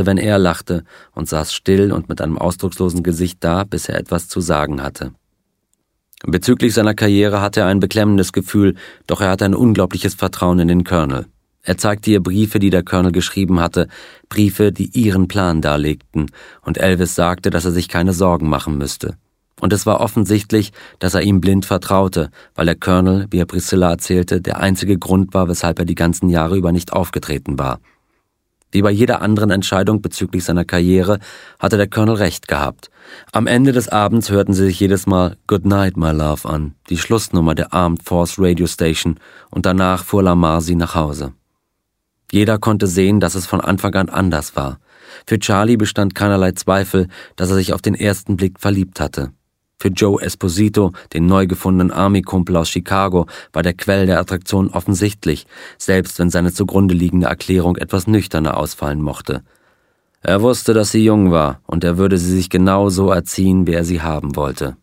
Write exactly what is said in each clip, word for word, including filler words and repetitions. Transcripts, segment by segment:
wenn er lachte, und saß still und mit einem ausdruckslosen Gesicht da, bis er etwas zu sagen hatte. Bezüglich seiner Karriere hatte er ein beklemmendes Gefühl, doch er hatte ein unglaubliches Vertrauen in den Colonel. Er zeigte ihr Briefe, die der Colonel geschrieben hatte, Briefe, die ihren Plan darlegten, und Elvis sagte, dass er sich keine Sorgen machen müsste. Und es war offensichtlich, dass er ihm blind vertraute, weil der Colonel, wie er Priscilla erzählte, der einzige Grund war, weshalb er die ganzen Jahre über nicht aufgetreten war. Wie bei jeder anderen Entscheidung bezüglich seiner Karriere hatte der Colonel recht gehabt. Am Ende des Abends hörten sie sich jedes Mal Good Night, My Love an, die Schlussnummer der Armed Force Radio Station, und danach fuhr Lamar sie nach Hause. Jeder konnte sehen, dass es von Anfang an anders war. Für Charlie bestand keinerlei Zweifel, dass er sich auf den ersten Blick verliebt hatte. Für Joe Esposito, den neu gefundenen Army-Kumpel aus Chicago, war der Quell der Attraktion offensichtlich, selbst wenn seine zugrunde liegende Erklärung etwas nüchterner ausfallen mochte. Er wusste, dass sie jung war, und er würde sie sich genau so erziehen, wie er sie haben wollte.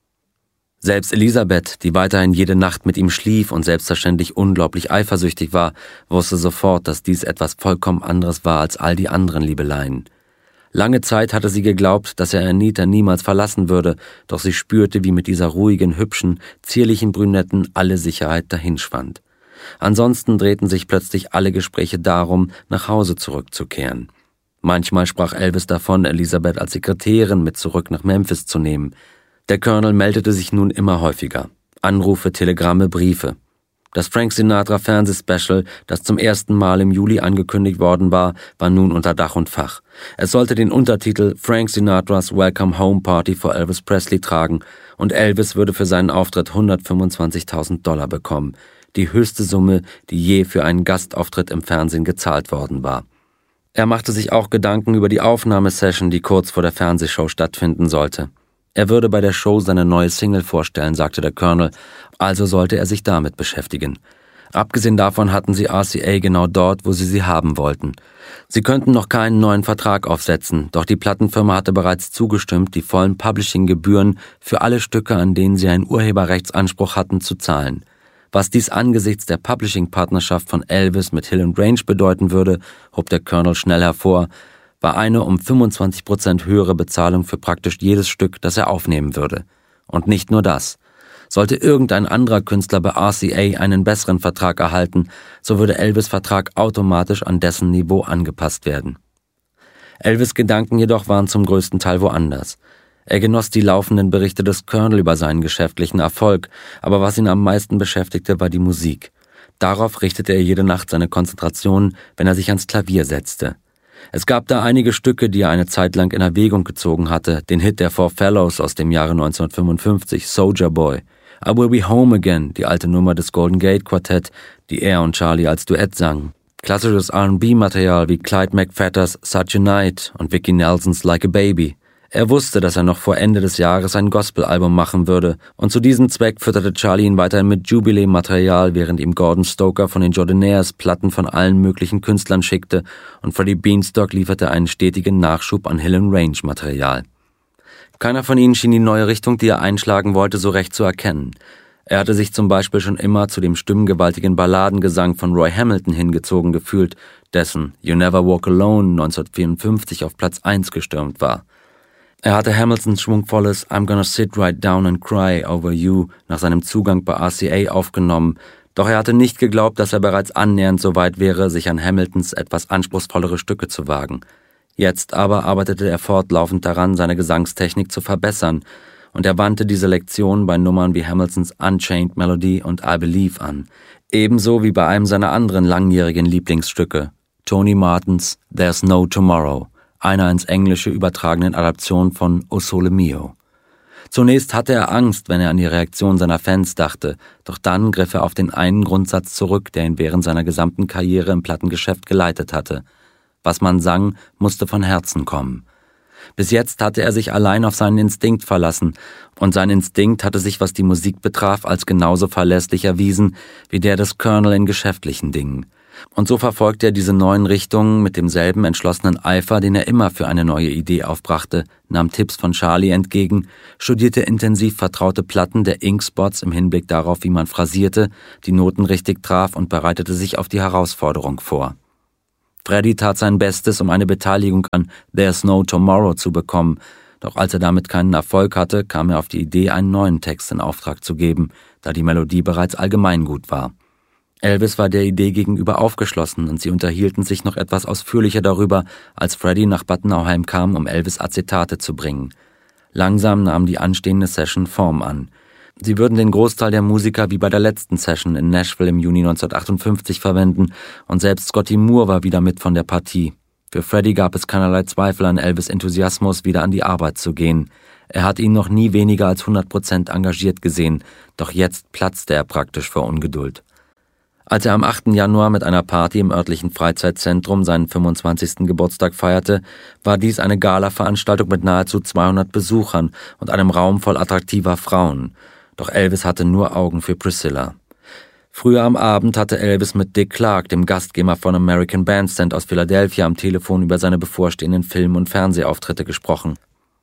Selbst Elisabeth, die weiterhin jede Nacht mit ihm schlief und selbstverständlich unglaublich eifersüchtig war, wusste sofort, dass dies etwas vollkommen anderes war als all die anderen Liebeleien. Lange Zeit hatte sie geglaubt, dass er Anita niemals verlassen würde, doch sie spürte, wie mit dieser ruhigen, hübschen, zierlichen Brünetten alle Sicherheit dahinschwand. Ansonsten drehten sich plötzlich alle Gespräche darum, nach Hause zurückzukehren. Manchmal sprach Elvis davon, Elisabeth als Sekretärin mit zurück nach Memphis zu nehmen. Der Colonel meldete sich nun immer häufiger. Anrufe, Telegramme, Briefe. Das Frank Sinatra Fernsehspecial, das zum ersten Mal im Juli angekündigt worden war, war nun unter Dach und Fach. Es sollte den Untertitel Frank Sinatras Welcome Home Party for Elvis Presley tragen, und Elvis würde für seinen Auftritt hundertfünfundzwanzigtausend Dollar bekommen, die höchste Summe, die je für einen Gastauftritt im Fernsehen gezahlt worden war. Er machte sich auch Gedanken über die Aufnahmesession, die kurz vor der Fernsehshow stattfinden sollte. Er würde bei der Show seine neue Single vorstellen, sagte der Colonel, also sollte er sich damit beschäftigen. Abgesehen davon hatten sie R C A genau dort, wo sie sie haben wollten. Sie könnten noch keinen neuen Vertrag aufsetzen, doch die Plattenfirma hatte bereits zugestimmt, die vollen Publishing-Gebühren für alle Stücke, an denen sie einen Urheberrechtsanspruch hatten, zu zahlen. Was dies angesichts der Publishing-Partnerschaft von Elvis mit Hill and Range bedeuten würde, hob der Colonel schnell hervor, war eine um fünfundzwanzig Prozent höhere Bezahlung für praktisch jedes Stück, das er aufnehmen würde. Und nicht nur das. Sollte irgendein anderer Künstler bei R C A einen besseren Vertrag erhalten, so würde Elvis' Vertrag automatisch an dessen Niveau angepasst werden. Elvis' Gedanken jedoch waren zum größten Teil woanders. Er genoss die laufenden Berichte des Colonel über seinen geschäftlichen Erfolg, aber was ihn am meisten beschäftigte, war die Musik. Darauf richtete er jede Nacht seine Konzentration, wenn er sich ans Klavier setzte. Es gab da einige Stücke, die er eine Zeit lang in Erwägung gezogen hatte, den Hit der Four Fellows aus dem Jahre neunzehnhundertfünfundfünfzig, Soldier Boy, I Will Be Home Again, die alte Nummer des Golden Gate Quartett, die er und Charlie als Duett sangen, klassisches R and B-Material wie Clyde McPhatters Such a Night und Vicky Nelsons Like a Baby. Er wusste, dass er noch vor Ende des Jahres ein Gospel-Album machen würde, und zu diesem Zweck fütterte Charlie ihn weiterhin mit Jubilee-Material, während ihm Gordon Stoker von den Jordanaires Platten von allen möglichen Künstlern schickte, und Freddie Beanstalk lieferte einen stetigen Nachschub an Hill and Range Material. Keiner von ihnen schien die neue Richtung, die er einschlagen wollte, so recht zu erkennen. Er hatte sich zum Beispiel schon immer zu dem stimmengewaltigen Balladengesang von Roy Hamilton hingezogen gefühlt, dessen You Never Walk Alone neunzehnhundertvierundfünfzig auf Platz eins gestürmt war. Er hatte Hamiltons schwungvolles I'm Gonna Sit Right Down and Cry Over You nach seinem Zugang bei R C A aufgenommen, doch er hatte nicht geglaubt, dass er bereits annähernd so weit wäre, sich an Hamiltons etwas anspruchsvollere Stücke zu wagen. Jetzt aber arbeitete er fortlaufend daran, seine Gesangstechnik zu verbessern, und er wandte diese Lektion bei Nummern wie Hamiltons Unchained Melody und I Believe an, ebenso wie bei einem seiner anderen langjährigen Lieblingsstücke, Tony Martins There's No Tomorrow, einer ins Englische übertragenen Adaption von O Sole Mio. Zunächst hatte er Angst, wenn er an die Reaktion seiner Fans dachte, doch dann griff er auf den einen Grundsatz zurück, der ihn während seiner gesamten Karriere im Plattengeschäft geleitet hatte. Was man sang, musste von Herzen kommen. Bis jetzt hatte er sich allein auf seinen Instinkt verlassen, und sein Instinkt hatte sich, was die Musik betraf, als genauso verlässlich erwiesen wie der des Colonel in geschäftlichen Dingen. Und so verfolgte er diese neuen Richtungen mit demselben entschlossenen Eifer, den er immer für eine neue Idee aufbrachte, nahm Tipps von Charlie entgegen, studierte intensiv vertraute Platten der Ink-Spots im Hinblick darauf, wie man phrasierte, die Noten richtig traf und bereitete sich auf die Herausforderung vor. Freddie tat sein Bestes, um eine Beteiligung an There's No Tomorrow zu bekommen, doch als er damit keinen Erfolg hatte, kam er auf die Idee, einen neuen Text in Auftrag zu geben, da die Melodie bereits allgemeingut war. Elvis war der Idee gegenüber aufgeschlossen und sie unterhielten sich noch etwas ausführlicher darüber, als Freddie nach Bad Nauheim kam, um Elvis Acetate zu bringen. Langsam nahm die anstehende Session Form an. Sie würden den Großteil der Musiker wie bei der letzten Session in Nashville im Juni neunzehnhundertachtundfünfzig verwenden und selbst Scotty Moore war wieder mit von der Partie. Für Freddie gab es keinerlei Zweifel an Elvis' Enthusiasmus, wieder an die Arbeit zu gehen. Er hat ihn noch nie weniger als hundert Prozent engagiert gesehen, doch jetzt platzte er praktisch vor Ungeduld. Als er am achten Januar mit einer Party im örtlichen Freizeitzentrum seinen fünfundzwanzigsten Geburtstag feierte, war dies eine Gala-Veranstaltung mit nahezu zweihundert Besuchern und einem Raum voll attraktiver Frauen. Doch Elvis hatte nur Augen für Priscilla. Früher am Abend hatte Elvis mit Dick Clark, dem Gastgeber von American Bandstand aus Philadelphia, am Telefon über seine bevorstehenden Film- und Fernsehauftritte gesprochen.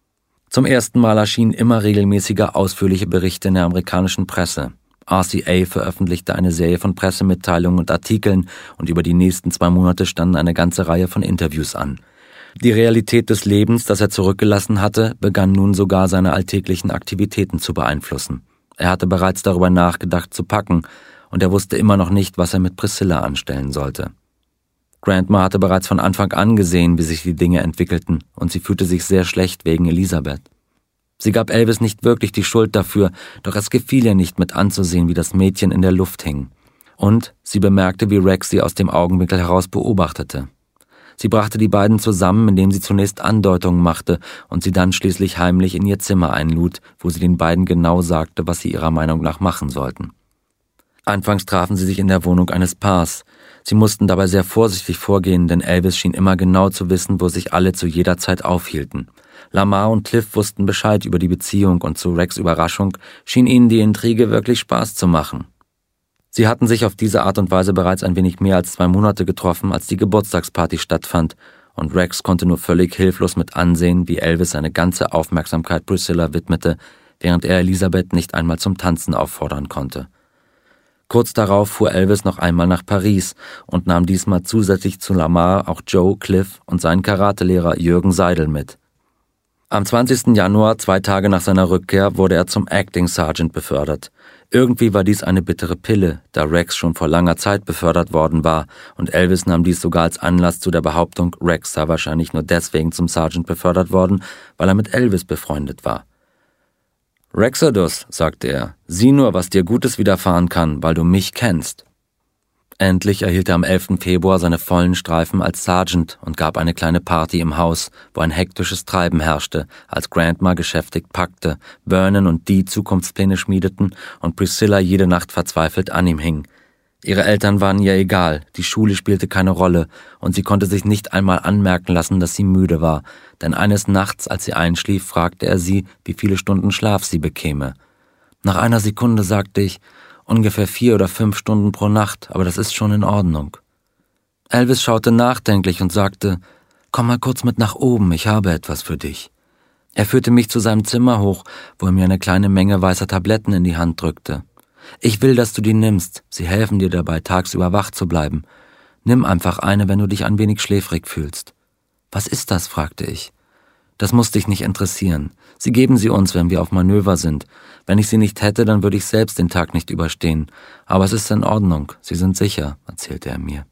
Zum ersten Mal erschienen immer regelmäßiger ausführliche Berichte in der amerikanischen Presse. R C A veröffentlichte eine Serie von Pressemitteilungen und Artikeln und über die nächsten zwei Monate standen eine ganze Reihe von Interviews an. Die Realität des Lebens, das er zurückgelassen hatte, begann nun sogar seine alltäglichen Aktivitäten zu beeinflussen. Er hatte bereits darüber nachgedacht zu packen und er wusste immer noch nicht, was er mit Priscilla anstellen sollte. Grandma hatte bereits von Anfang an gesehen, wie sich die Dinge entwickelten und sie fühlte sich sehr schlecht wegen Elisabeth. Sie gab Elvis nicht wirklich die Schuld dafür, doch es gefiel ihr nicht mit anzusehen, wie das Mädchen in der Luft hing. Und sie bemerkte, wie Rex sie aus dem Augenwinkel heraus beobachtete. Sie brachte die beiden zusammen, indem sie zunächst Andeutungen machte und sie dann schließlich heimlich in ihr Zimmer einlud, wo sie den beiden genau sagte, was sie ihrer Meinung nach machen sollten. Anfangs trafen sie sich in der Wohnung eines Paars. Sie mussten dabei sehr vorsichtig vorgehen, denn Elvis schien immer genau zu wissen, wo sich alle zu jeder Zeit aufhielten. Lamar und Cliff wussten Bescheid über die Beziehung und zu Rex' Überraschung schien ihnen die Intrige wirklich Spaß zu machen. Sie hatten sich auf diese Art und Weise bereits ein wenig mehr als zwei Monate getroffen, als die Geburtstagsparty stattfand, und Rex konnte nur völlig hilflos mit ansehen, wie Elvis seine ganze Aufmerksamkeit Priscilla widmete, während er Elisabeth nicht einmal zum Tanzen auffordern konnte. Kurz darauf fuhr Elvis noch einmal nach Paris und nahm diesmal zusätzlich zu Lamar auch Joe, Cliff und seinen Karatelehrer Jürgen Seidel mit. Am zwanzigsten Januar, zwei Tage nach seiner Rückkehr, wurde er zum Acting Sergeant befördert. Irgendwie war dies eine bittere Pille, da Rex schon vor langer Zeit befördert worden war und Elvis nahm dies sogar als Anlass zu der Behauptung, Rex sei wahrscheinlich nur deswegen zum Sergeant befördert worden, weil er mit Elvis befreundet war. »Rexodus«, sagte er, »sieh nur, was dir Gutes widerfahren kann, weil du mich kennst.« Endlich erhielt er am elften Februar seine vollen Streifen als Sergeant und gab eine kleine Party im Haus, wo ein hektisches Treiben herrschte, als Grandma geschäftig packte, Vernon und Dee Zukunftspläne schmiedeten und Priscilla jede Nacht verzweifelt an ihm hing. Ihre Eltern waren ihr egal, die Schule spielte keine Rolle und sie konnte sich nicht einmal anmerken lassen, dass sie müde war, denn eines Nachts, als sie einschlief, fragte er sie, wie viele Stunden Schlaf sie bekäme. Nach einer Sekunde sagte ich, ungefähr vier oder fünf Stunden pro Nacht, aber das ist schon in Ordnung. Elvis schaute nachdenklich und sagte, »Komm mal kurz mit nach oben, ich habe etwas für dich.« Er führte mich zu seinem Zimmer hoch, wo er mir eine kleine Menge weißer Tabletten in die Hand drückte. »Ich will, dass du die nimmst, sie helfen dir dabei, tagsüber wach zu bleiben. Nimm einfach eine, wenn du dich ein wenig schläfrig fühlst.« »Was ist das?« fragte ich. »Das muss dich nicht interessieren. Sie geben sie uns, wenn wir auf Manöver sind. Wenn ich sie nicht hätte, dann würde ich selbst den Tag nicht überstehen. Aber es ist in Ordnung, sie sind sicher«, erzählte er mir.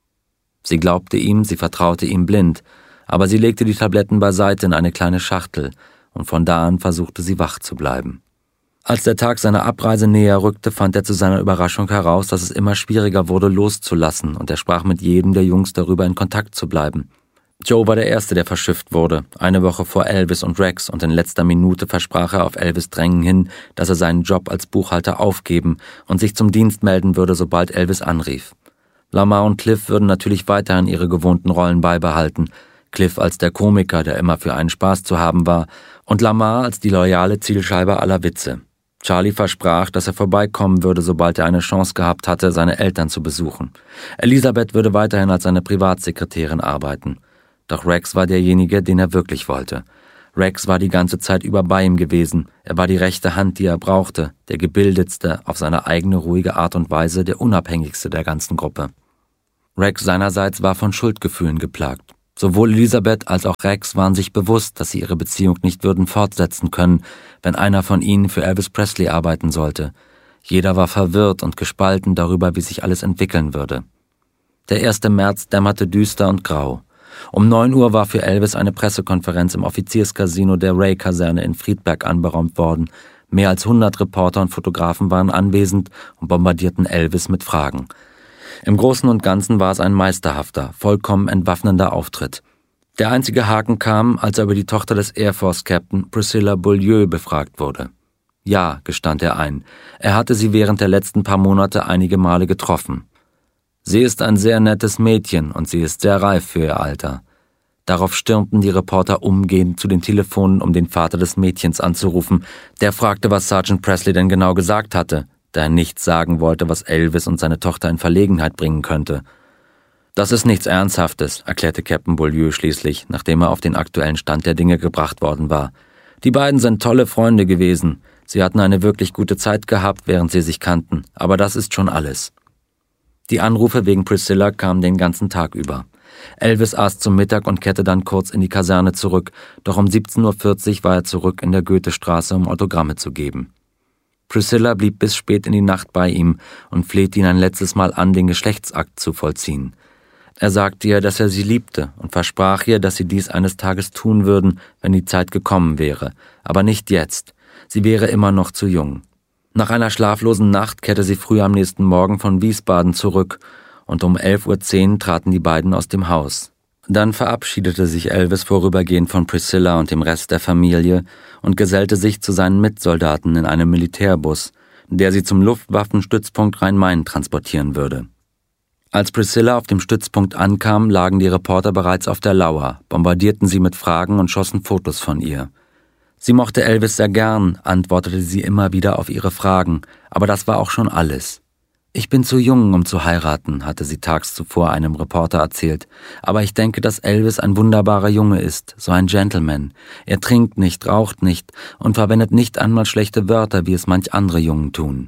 Sie glaubte ihm, sie vertraute ihm blind, aber sie legte die Tabletten beiseite in eine kleine Schachtel und von da an versuchte sie wach zu bleiben. Als der Tag seiner Abreise näher rückte, fand er zu seiner Überraschung heraus, dass es immer schwieriger wurde, loszulassen, und er sprach mit jedem der Jungs darüber, in Kontakt zu bleiben. Joe war der Erste, der verschifft wurde, eine Woche vor Elvis und Rex, und in letzter Minute versprach er auf Elvis Drängen hin, dass er seinen Job als Buchhalter aufgeben und sich zum Dienst melden würde, sobald Elvis anrief. Lamar und Cliff würden natürlich weiterhin ihre gewohnten Rollen beibehalten, Cliff als der Komiker, der immer für einen Spaß zu haben war, und Lamar als die loyale Zielscheibe aller Witze. Charlie versprach, dass er vorbeikommen würde, sobald er eine Chance gehabt hatte, seine Eltern zu besuchen. Elisabeth würde weiterhin als seine Privatsekretärin arbeiten. Doch Rex war derjenige, den er wirklich wollte. Rex war die ganze Zeit über bei ihm gewesen. Er war die rechte Hand, die er brauchte, der gebildetste, auf seine eigene ruhige Art und Weise der unabhängigste der ganzen Gruppe. Rex seinerseits war von Schuldgefühlen geplagt. Sowohl Elisabeth als auch Rex waren sich bewusst, dass sie ihre Beziehung nicht würden fortsetzen können, wenn einer von ihnen für Elvis Presley arbeiten sollte. Jeder war verwirrt und gespalten darüber, wie sich alles entwickeln würde. Der erste März dämmerte düster und grau. Um neun Uhr war für Elvis eine Pressekonferenz im Offizierscasino der Ray-Kaserne in Friedberg anberaumt worden. Mehr als hundert Reporter und Fotografen waren anwesend und bombardierten Elvis mit Fragen. Im Großen und Ganzen war es ein meisterhafter, vollkommen entwaffnender Auftritt. Der einzige Haken kam, als er über die Tochter des Air Force Captain Priscilla Beaulieu befragt wurde. Ja, gestand er ein, er hatte sie während der letzten paar Monate einige Male getroffen. Sie ist ein sehr nettes Mädchen und sie ist sehr reif für ihr Alter. Darauf stürmten die Reporter umgehend zu den Telefonen, um den Vater des Mädchens anzurufen. Der fragte, was Sergeant Presley denn genau gesagt hatte, da er nichts sagen wollte, was Elvis und seine Tochter in Verlegenheit bringen könnte. »Das ist nichts Ernsthaftes«, erklärte Captain Beaulieu schließlich, nachdem er auf den aktuellen Stand der Dinge gebracht worden war. »Die beiden sind tolle Freunde gewesen. Sie hatten eine wirklich gute Zeit gehabt, während sie sich kannten, aber das ist schon alles.« Die Anrufe wegen Priscilla kamen den ganzen Tag über. Elvis aß zum Mittag und kehrte dann kurz in die Kaserne zurück, doch um siebzehn Uhr vierzig war er zurück in der Goethestraße, um Autogramme zu geben. Priscilla blieb bis spät in die Nacht bei ihm und flehte ihn ein letztes Mal an, den Geschlechtsakt zu vollziehen. Er sagte ihr, dass er sie liebte und versprach ihr, dass sie dies eines Tages tun würden, wenn die Zeit gekommen wäre, aber nicht jetzt. Sie wäre immer noch zu jung. Nach einer schlaflosen Nacht kehrte sie früh am nächsten Morgen von Wiesbaden zurück und um elf Uhr zehn traten die beiden aus dem Haus. Dann verabschiedete sich Elvis vorübergehend von Priscilla und dem Rest der Familie und gesellte sich zu seinen Mitsoldaten in einem Militärbus, der sie zum Luftwaffenstützpunkt Rhein-Main transportieren würde. Als Priscilla auf dem Stützpunkt ankam, lagen die Reporter bereits auf der Lauer, bombardierten sie mit Fragen und schossen Fotos von ihr. Sie mochte Elvis sehr gern, antwortete sie immer wieder auf ihre Fragen, aber das war auch schon alles. »Ich bin zu jung, um zu heiraten«, hatte sie tags zuvor einem Reporter erzählt. »Aber ich denke, dass Elvis ein wunderbarer Junge ist, so ein Gentleman. Er trinkt nicht, raucht nicht und verwendet nicht einmal schlechte Wörter, wie es manch andere Jungen tun.«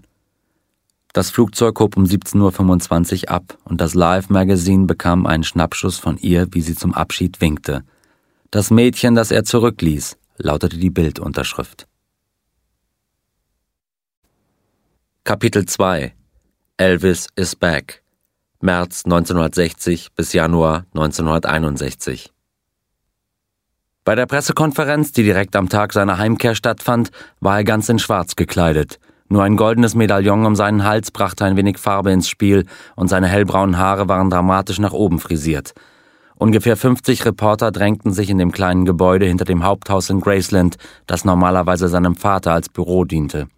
Das Flugzeug hob um siebzehn Uhr fünfundzwanzig ab und das Life Magazine bekam einen Schnappschuss von ihr, wie sie zum Abschied winkte. »Das Mädchen, das er zurückließ«, lautete die Bildunterschrift. Kapitel zwei Elvis is back. März neunzehnhundertsechzig bis Januar neunzehnhunderteinundsechzig. Bei der Pressekonferenz, die direkt am Tag seiner Heimkehr stattfand, war er ganz in Schwarz gekleidet. Nur ein goldenes Medaillon um seinen Hals brachte ein wenig Farbe ins Spiel und seine hellbraunen Haare waren dramatisch nach oben frisiert. Ungefähr fünfzig Reporter drängten sich in dem kleinen Gebäude hinter dem Haupthaus in Graceland, das normalerweise seinem Vater als Büro diente.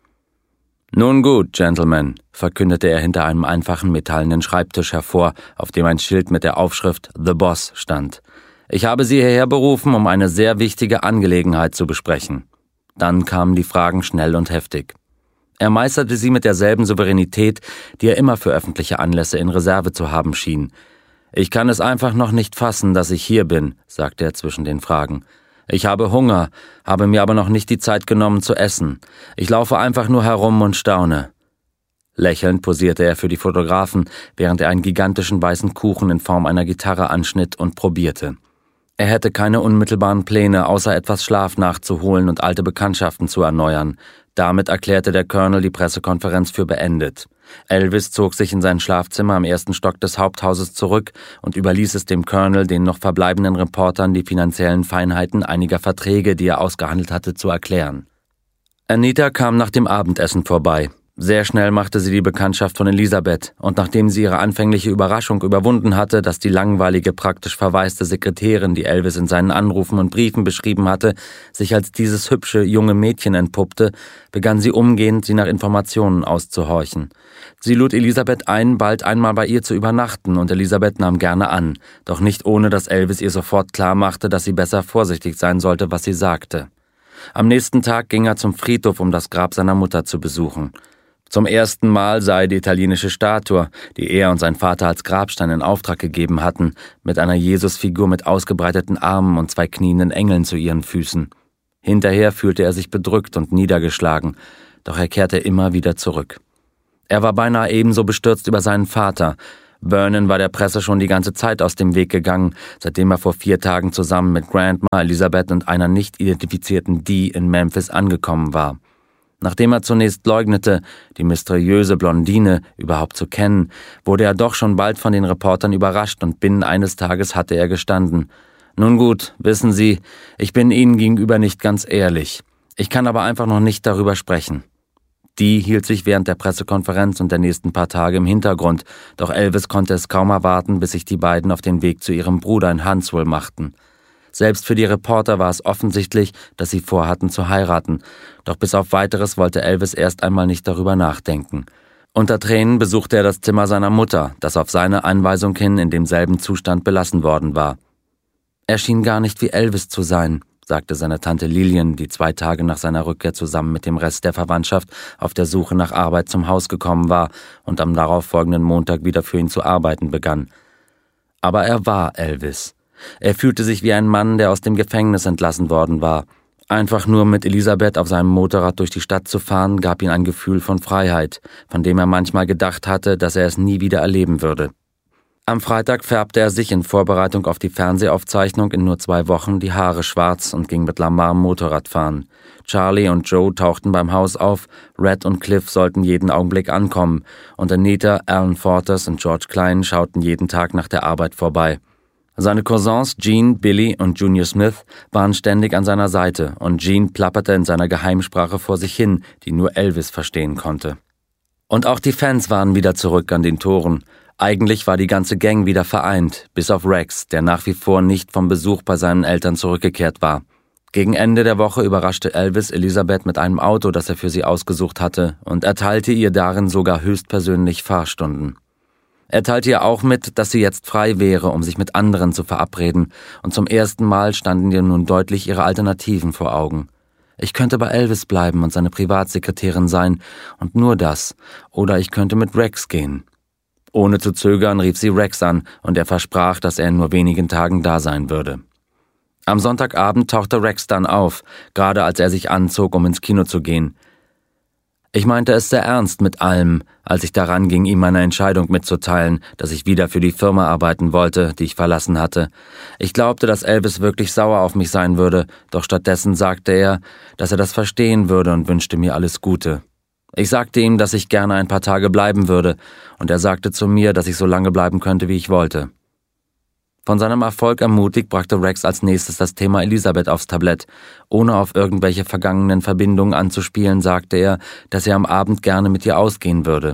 »Nun gut, Gentlemen«, verkündete er hinter einem einfachen metallenen Schreibtisch hervor, auf dem ein Schild mit der Aufschrift »The Boss« stand. »Ich habe Sie hierher berufen, um eine sehr wichtige Angelegenheit zu besprechen.« Dann kamen die Fragen schnell und heftig. Er meisterte sie mit derselben Souveränität, die er immer für öffentliche Anlässe in Reserve zu haben schien. »Ich kann es einfach noch nicht fassen, dass ich hier bin«, sagte er zwischen den Fragen. »Ich habe Hunger, habe mir aber noch nicht die Zeit genommen zu essen. Ich laufe einfach nur herum und staune.« Lächelnd posierte er für die Fotografen, während er einen gigantischen weißen Kuchen in Form einer Gitarre anschnitt und probierte. Er hätte keine unmittelbaren Pläne, außer etwas Schlaf nachzuholen und alte Bekanntschaften zu erneuern. Damit erklärte der Colonel die Pressekonferenz für beendet. Elvis zog sich in sein Schlafzimmer im ersten Stock des Haupthauses zurück und überließ es dem Colonel, den noch verbleibenden Reportern die finanziellen Feinheiten einiger Verträge, die er ausgehandelt hatte, zu erklären. Anita kam nach dem Abendessen vorbei. Sehr schnell machte sie die Bekanntschaft von Elisabeth, und nachdem sie ihre anfängliche Überraschung überwunden hatte, dass die langweilige, praktisch verwaiste Sekretärin, die Elvis in seinen Anrufen und Briefen beschrieben hatte, sich als dieses hübsche, junge Mädchen entpuppte, begann sie umgehend, sie nach Informationen auszuhorchen. Sie lud Elisabeth ein, bald einmal bei ihr zu übernachten, und Elisabeth nahm gerne an, doch nicht ohne, dass Elvis ihr sofort klar machte, dass sie besser vorsichtig sein sollte, was sie sagte. Am nächsten Tag ging er zum Friedhof, um das Grab seiner Mutter zu besuchen. Zum ersten Mal sah er die italienische Statue, die er und sein Vater als Grabstein in Auftrag gegeben hatten, mit einer Jesusfigur mit ausgebreiteten Armen und zwei knienden Engeln zu ihren Füßen. Hinterher fühlte er sich bedrückt und niedergeschlagen, doch er kehrte immer wieder zurück. Er war beinahe ebenso bestürzt über seinen Vater. Vernon war der Presse schon die ganze Zeit aus dem Weg gegangen, seitdem er vor vier Tagen zusammen mit Grandma, Elizabeth und einer nicht identifizierten Dee in Memphis angekommen war. Nachdem er zunächst leugnete, die mysteriöse Blondine überhaupt zu kennen, wurde er doch schon bald von den Reportern überrascht und binnen eines Tages hatte er gestanden: »Nun gut, wissen Sie, ich bin Ihnen gegenüber nicht ganz ehrlich. Ich kann aber einfach noch nicht darüber sprechen.« Die hielt sich während der Pressekonferenz und der nächsten paar Tage im Hintergrund, doch Elvis konnte es kaum erwarten, bis sich die beiden auf den Weg zu ihrem Bruder in Huntsville machten. Selbst für die Reporter war es offensichtlich, dass sie vorhatten zu heiraten, doch bis auf Weiteres wollte Elvis erst einmal nicht darüber nachdenken. Unter Tränen besuchte er das Zimmer seiner Mutter, das auf seine Anweisung hin in demselben Zustand belassen worden war. »Er schien gar nicht wie Elvis zu sein«, sagte seine Tante Lillian, die zwei Tage nach seiner Rückkehr zusammen mit dem Rest der Verwandtschaft auf der Suche nach Arbeit zum Haus gekommen war und am darauffolgenden Montag wieder für ihn zu arbeiten begann. Aber er war Elvis. Er fühlte sich wie ein Mann, der aus dem Gefängnis entlassen worden war. Einfach nur mit Elisabeth auf seinem Motorrad durch die Stadt zu fahren, gab ihm ein Gefühl von Freiheit, von dem er manchmal gedacht hatte, dass er es nie wieder erleben würde. Am Freitag färbte er sich in Vorbereitung auf die Fernsehaufzeichnung in nur zwei Wochen die Haare schwarz und ging mit Lamar Motorrad fahren. Charlie und Joe tauchten beim Haus auf, Red und Cliff sollten jeden Augenblick ankommen und Anita, Alan Fortas und George Klein schauten jeden Tag nach der Arbeit vorbei. Seine Cousins Gene, Billy und Junior Smith waren ständig an seiner Seite und Gene plapperte in seiner Geheimsprache vor sich hin, die nur Elvis verstehen konnte. Und auch die Fans waren wieder zurück an den Toren. Eigentlich war die ganze Gang wieder vereint, bis auf Rex, der nach wie vor nicht vom Besuch bei seinen Eltern zurückgekehrt war. Gegen Ende der Woche überraschte Elvis Elisabeth mit einem Auto, das er für sie ausgesucht hatte, und erteilte ihr darin sogar höchstpersönlich Fahrstunden. Er teilte ihr auch mit, dass sie jetzt frei wäre, um sich mit anderen zu verabreden, und zum ersten Mal standen ihr nun deutlich ihre Alternativen vor Augen. Ich könnte bei Elvis bleiben und seine Privatsekretärin sein, und nur das, oder ich könnte mit Rex gehen. Ohne zu zögern rief sie Rex an, und er versprach, dass er in nur wenigen Tagen da sein würde. Am Sonntagabend tauchte Rex dann auf, gerade als er sich anzog, um ins Kino zu gehen. Ich meinte es sehr ernst mit allem, als ich daran ging, ihm meine Entscheidung mitzuteilen, dass ich wieder für die Firma arbeiten wollte, die ich verlassen hatte. Ich glaubte, dass Elvis wirklich sauer auf mich sein würde, doch stattdessen sagte er, dass er das verstehen würde und wünschte mir alles Gute. Ich sagte ihm, dass ich gerne ein paar Tage bleiben würde, und er sagte zu mir, dass ich so lange bleiben könnte, wie ich wollte. Von seinem Erfolg ermutigt, brachte Rex als nächstes das Thema Elisabeth aufs Tablett. Ohne auf irgendwelche vergangenen Verbindungen anzuspielen, sagte er, dass er am Abend gerne mit ihr ausgehen würde.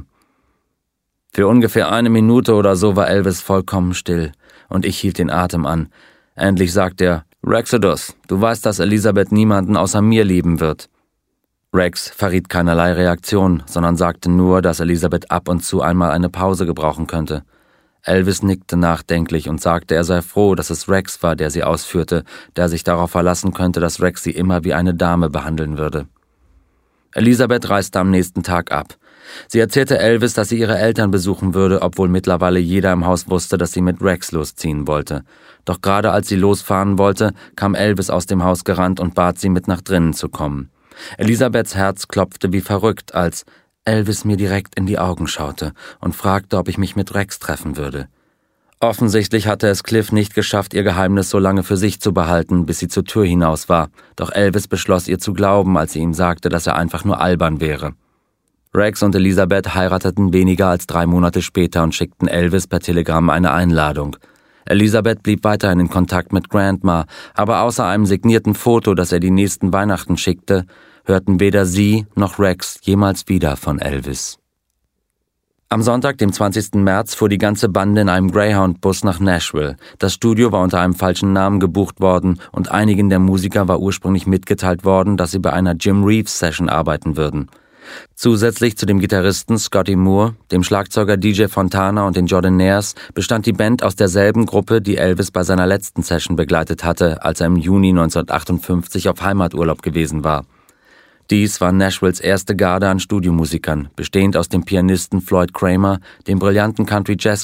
Für ungefähr eine Minute oder so war Elvis vollkommen still, und ich hielt den Atem an. Endlich sagte er, »Rexodus, du weißt, dass Elisabeth niemanden außer mir lieben wird.« Rex verriet keinerlei Reaktion, sondern sagte nur, dass Elisabeth ab und zu einmal eine Pause gebrauchen könnte. Elvis nickte nachdenklich und sagte, er sei froh, dass es Rex war, der sie ausführte, der sich darauf verlassen könnte, dass Rex sie immer wie eine Dame behandeln würde. Elisabeth reiste am nächsten Tag ab. Sie erzählte Elvis, dass sie ihre Eltern besuchen würde, obwohl mittlerweile jeder im Haus wusste, dass sie mit Rex losziehen wollte. Doch gerade als sie losfahren wollte, kam Elvis aus dem Haus gerannt und bat sie, mit nach drinnen zu kommen. Elisabeths Herz klopfte wie verrückt, als Elvis mir direkt in die Augen schaute und fragte, ob ich mich mit Rex treffen würde. Offensichtlich hatte es Cliff nicht geschafft, ihr Geheimnis so lange für sich zu behalten, bis sie zur Tür hinaus war, doch Elvis beschloss ihr zu glauben, als sie ihm sagte, dass er einfach nur albern wäre. Rex und Elisabeth heirateten weniger als drei Monate später und schickten Elvis per Telegramm eine Einladung. Elisabeth blieb weiterhin in Kontakt mit Grandma, aber außer einem signierten Foto, das er die nächsten Weihnachten schickte, hörten weder sie noch Rex jemals wieder von Elvis. Am Sonntag, dem zwanzigsten März, fuhr die ganze Bande in einem Greyhound-Bus nach Nashville. Das Studio war unter einem falschen Namen gebucht worden und einigen der Musiker war ursprünglich mitgeteilt worden, dass sie bei einer Jim Reeves-Session arbeiten würden. Zusätzlich zu dem Gitarristen Scotty Moore, dem Schlagzeuger D J Fontana und den Jordanaires bestand die Band aus derselben Gruppe, die Elvis bei seiner letzten Session begleitet hatte, als er im Juni neunzehnhundertachtundfünfzig auf Heimaturlaub gewesen war. Dies war Nashvilles erste Garde an Studiomusikern, bestehend aus dem Pianisten Floyd Kramer, dem brillanten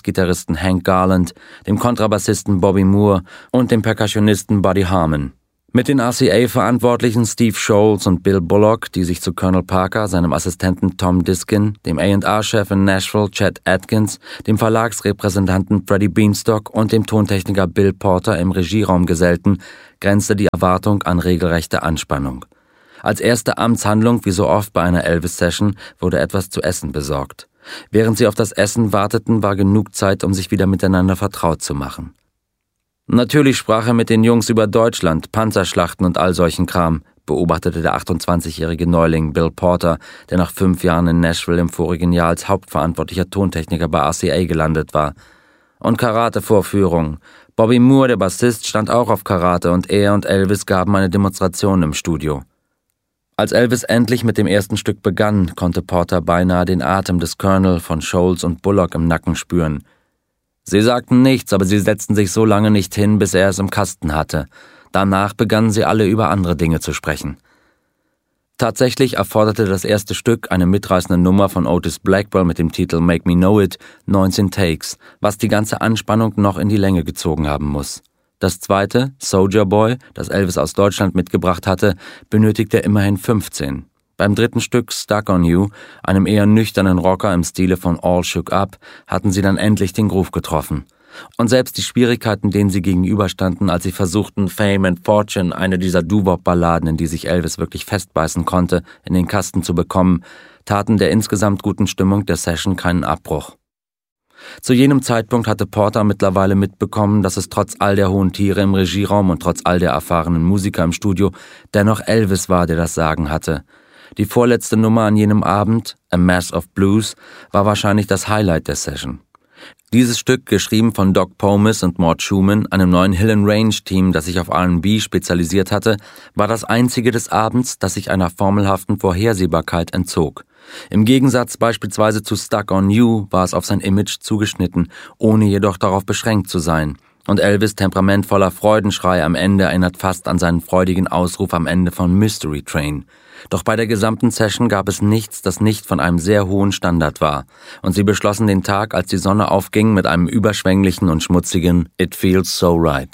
Country-Jazz-Gitarristen Hank Garland, dem Kontrabassisten Bobby Moore und dem Percussionisten Buddy Harman. Mit den R C A-Verantwortlichen Steve Sholes und Bill Bullock, die sich zu Colonel Parker, seinem Assistenten Tom Diskin, dem A und R-Chef in Nashville Chet Atkins, dem Verlagsrepräsentanten Freddie Beanstalk und dem Tontechniker Bill Porter im Regieraum gesellten, grenzte die Erwartung an regelrechte Anspannung. Als erste Amtshandlung, wie so oft bei einer Elvis-Session, wurde etwas zu essen besorgt. Während sie auf das Essen warteten, war genug Zeit, um sich wieder miteinander vertraut zu machen. Natürlich sprach er mit den Jungs über Deutschland, Panzerschlachten und all solchen Kram, beobachtete der achtundzwanzigjährige Neuling Bill Porter, der nach fünf Jahren in Nashville im vorigen Jahr als hauptverantwortlicher Tontechniker bei R C A gelandet war. Und Karate-Vorführungen. Bobby Moore, der Bassist, stand auch auf Karate und er und Elvis gaben eine Demonstration im Studio. Als Elvis endlich mit dem ersten Stück begann, konnte Porter beinahe den Atem des Colonel, von Sholes und Bullock im Nacken spüren. Sie sagten nichts, aber sie setzten sich so lange nicht hin, bis er es im Kasten hatte. Danach begannen sie alle über andere Dinge zu sprechen. Tatsächlich erforderte das erste Stück, eine mitreißende Nummer von Otis Blackwell mit dem Titel Make Me Know It, neunzehn Takes, was die ganze Anspannung noch in die Länge gezogen haben muss. Das zweite, Soldier Boy, das Elvis aus Deutschland mitgebracht hatte, benötigte immerhin fünfzehn. Beim dritten Stück, Stuck on You, einem eher nüchternen Rocker im Stile von All Shook Up, hatten sie dann endlich den Groove getroffen. Und selbst die Schwierigkeiten, denen sie gegenüberstanden, als sie versuchten, Fame and Fortune, eine dieser Doo-Wop-Balladen, in die sich Elvis wirklich festbeißen konnte, in den Kasten zu bekommen, taten der insgesamt guten Stimmung der Session keinen Abbruch. Zu jenem Zeitpunkt hatte Porter mittlerweile mitbekommen, dass es trotz all der hohen Tiere im Regieraum und trotz all der erfahrenen Musiker im Studio dennoch Elvis war, der das Sagen hatte. Die vorletzte Nummer an jenem Abend, A Mass of Blues, war wahrscheinlich das Highlight der Session. Dieses Stück, geschrieben von Doc Pomus und Mort Schumann, einem neuen Hill and Range-Team, das sich auf R and B spezialisiert hatte, war das einzige des Abends, das sich einer formelhaften Vorhersehbarkeit entzog. Im Gegensatz beispielsweise zu Stuck on You war es auf sein Image zugeschnitten, ohne jedoch darauf beschränkt zu sein. Und Elvis' temperamentvoller Freudenschrei am Ende erinnert fast an seinen freudigen Ausruf am Ende von Mystery Train. Doch bei der gesamten Session gab es nichts, das nicht von einem sehr hohen Standard war. Und sie beschlossen den Tag, als die Sonne aufging, mit einem überschwänglichen und schmutzigen It Feels So Right.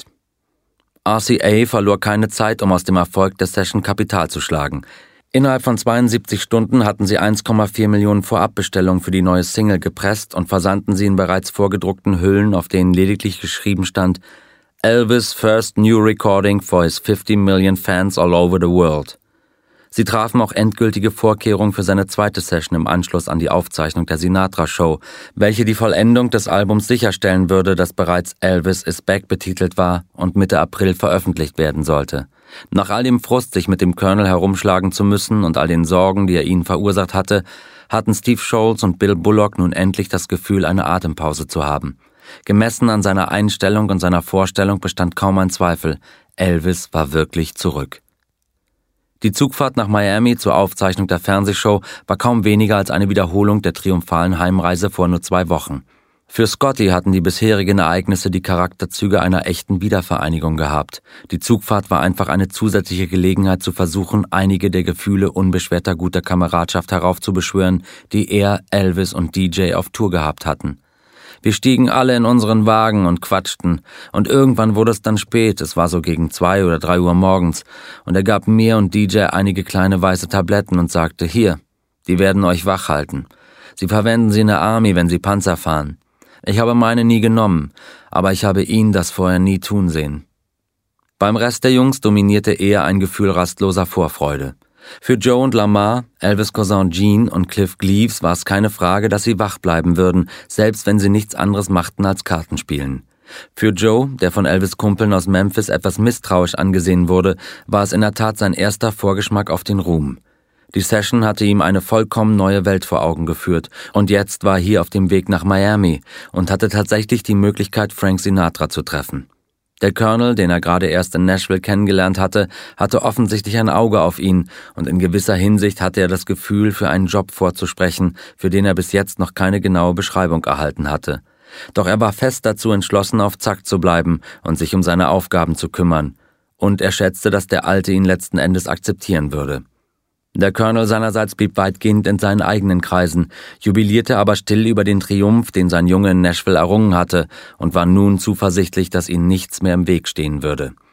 R C A verlor keine Zeit, um aus dem Erfolg der Session Kapital zu schlagen. Innerhalb von zweiundsiebzig Stunden hatten sie eins Komma vier Millionen Vorabbestellungen für die neue Single gepresst und versandten sie in bereits vorgedruckten Hüllen, auf denen lediglich geschrieben stand Elvis' first new recording for his fifty million fans all over the world. Sie trafen auch endgültige Vorkehrungen für seine zweite Session im Anschluss an die Aufzeichnung der Sinatra-Show, welche die Vollendung des Albums sicherstellen würde, das bereits Elvis is Back betitelt war und Mitte April veröffentlicht werden sollte. Nach all dem Frust, sich mit dem Colonel herumschlagen zu müssen und all den Sorgen, die er ihnen verursacht hatte, hatten Steve Sholes und Bill Bullock nun endlich das Gefühl, eine Atempause zu haben. Gemessen an seiner Einstellung und seiner Vorstellung bestand kaum ein Zweifel, Elvis war wirklich zurück. Die Zugfahrt nach Miami zur Aufzeichnung der Fernsehshow war kaum weniger als eine Wiederholung der triumphalen Heimreise vor nur zwei Wochen. Für Scotty hatten die bisherigen Ereignisse die Charakterzüge einer echten Wiedervereinigung gehabt. Die Zugfahrt war einfach eine zusätzliche Gelegenheit zu versuchen, einige der Gefühle unbeschwerter guter Kameradschaft heraufzubeschwören, die er, Elvis und D J auf Tour gehabt hatten. Wir stiegen alle in unseren Wagen und quatschten, und irgendwann wurde es dann spät, es war so gegen zwei oder drei Uhr morgens, und er gab mir und D J einige kleine weiße Tabletten und sagte, hier, die werden euch wach halten. Sie verwenden sie in der Army, wenn sie Panzer fahren. Ich habe meine nie genommen, aber ich habe ihn das vorher nie tun sehen. Beim Rest der Jungs dominierte eher ein Gefühl rastloser Vorfreude. Für Joe und Lamar, Elvis' Cousin Gene und Cliff Gleaves war es keine Frage, dass sie wach bleiben würden, selbst wenn sie nichts anderes machten als Karten spielen. Für Joe, der von Elvis' Kumpeln aus Memphis etwas misstrauisch angesehen wurde, war es in der Tat sein erster Vorgeschmack auf den Ruhm. Die Session hatte ihm eine vollkommen neue Welt vor Augen geführt, und jetzt war er hier auf dem Weg nach Miami und hatte tatsächlich die Möglichkeit, Frank Sinatra zu treffen. Der Colonel, den er gerade erst in Nashville kennengelernt hatte, hatte offensichtlich ein Auge auf ihn, und in gewisser Hinsicht hatte er das Gefühl, für einen Job vorzusprechen, für den er bis jetzt noch keine genaue Beschreibung erhalten hatte. Doch er war fest dazu entschlossen, auf Zack zu bleiben und sich um seine Aufgaben zu kümmern, und er schätzte, dass der Alte ihn letzten Endes akzeptieren würde. Der Colonel seinerseits blieb weitgehend in seinen eigenen Kreisen, jubilierte aber still über den Triumph, den sein Junge in Nashville errungen hatte, und war nun zuversichtlich, dass ihm nichts mehr im Weg stehen würde.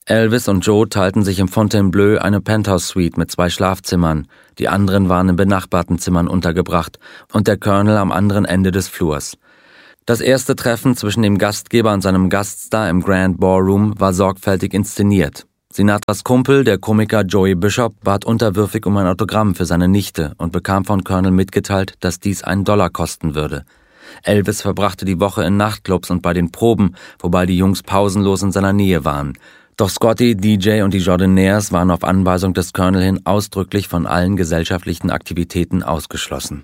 Elvis und Joe teilten sich im Fontainebleau eine Penthouse-Suite mit zwei Schlafzimmern, die anderen waren in benachbarten Zimmern untergebracht und der Colonel am anderen Ende des Flurs. Das erste Treffen zwischen dem Gastgeber und seinem Gaststar im Grand Ballroom war sorgfältig inszeniert. Sinatras Kumpel, der Komiker Joey Bishop, bat unterwürfig um ein Autogramm für seine Nichte und bekam von Colonel mitgeteilt, dass dies einen Dollar kosten würde. Elvis verbrachte die Woche in Nachtclubs und bei den Proben, wobei die Jungs pausenlos in seiner Nähe waren. Doch Scotty, D J und die Jordanaires waren auf Anweisung des Colonel hin ausdrücklich von allen gesellschaftlichen Aktivitäten ausgeschlossen.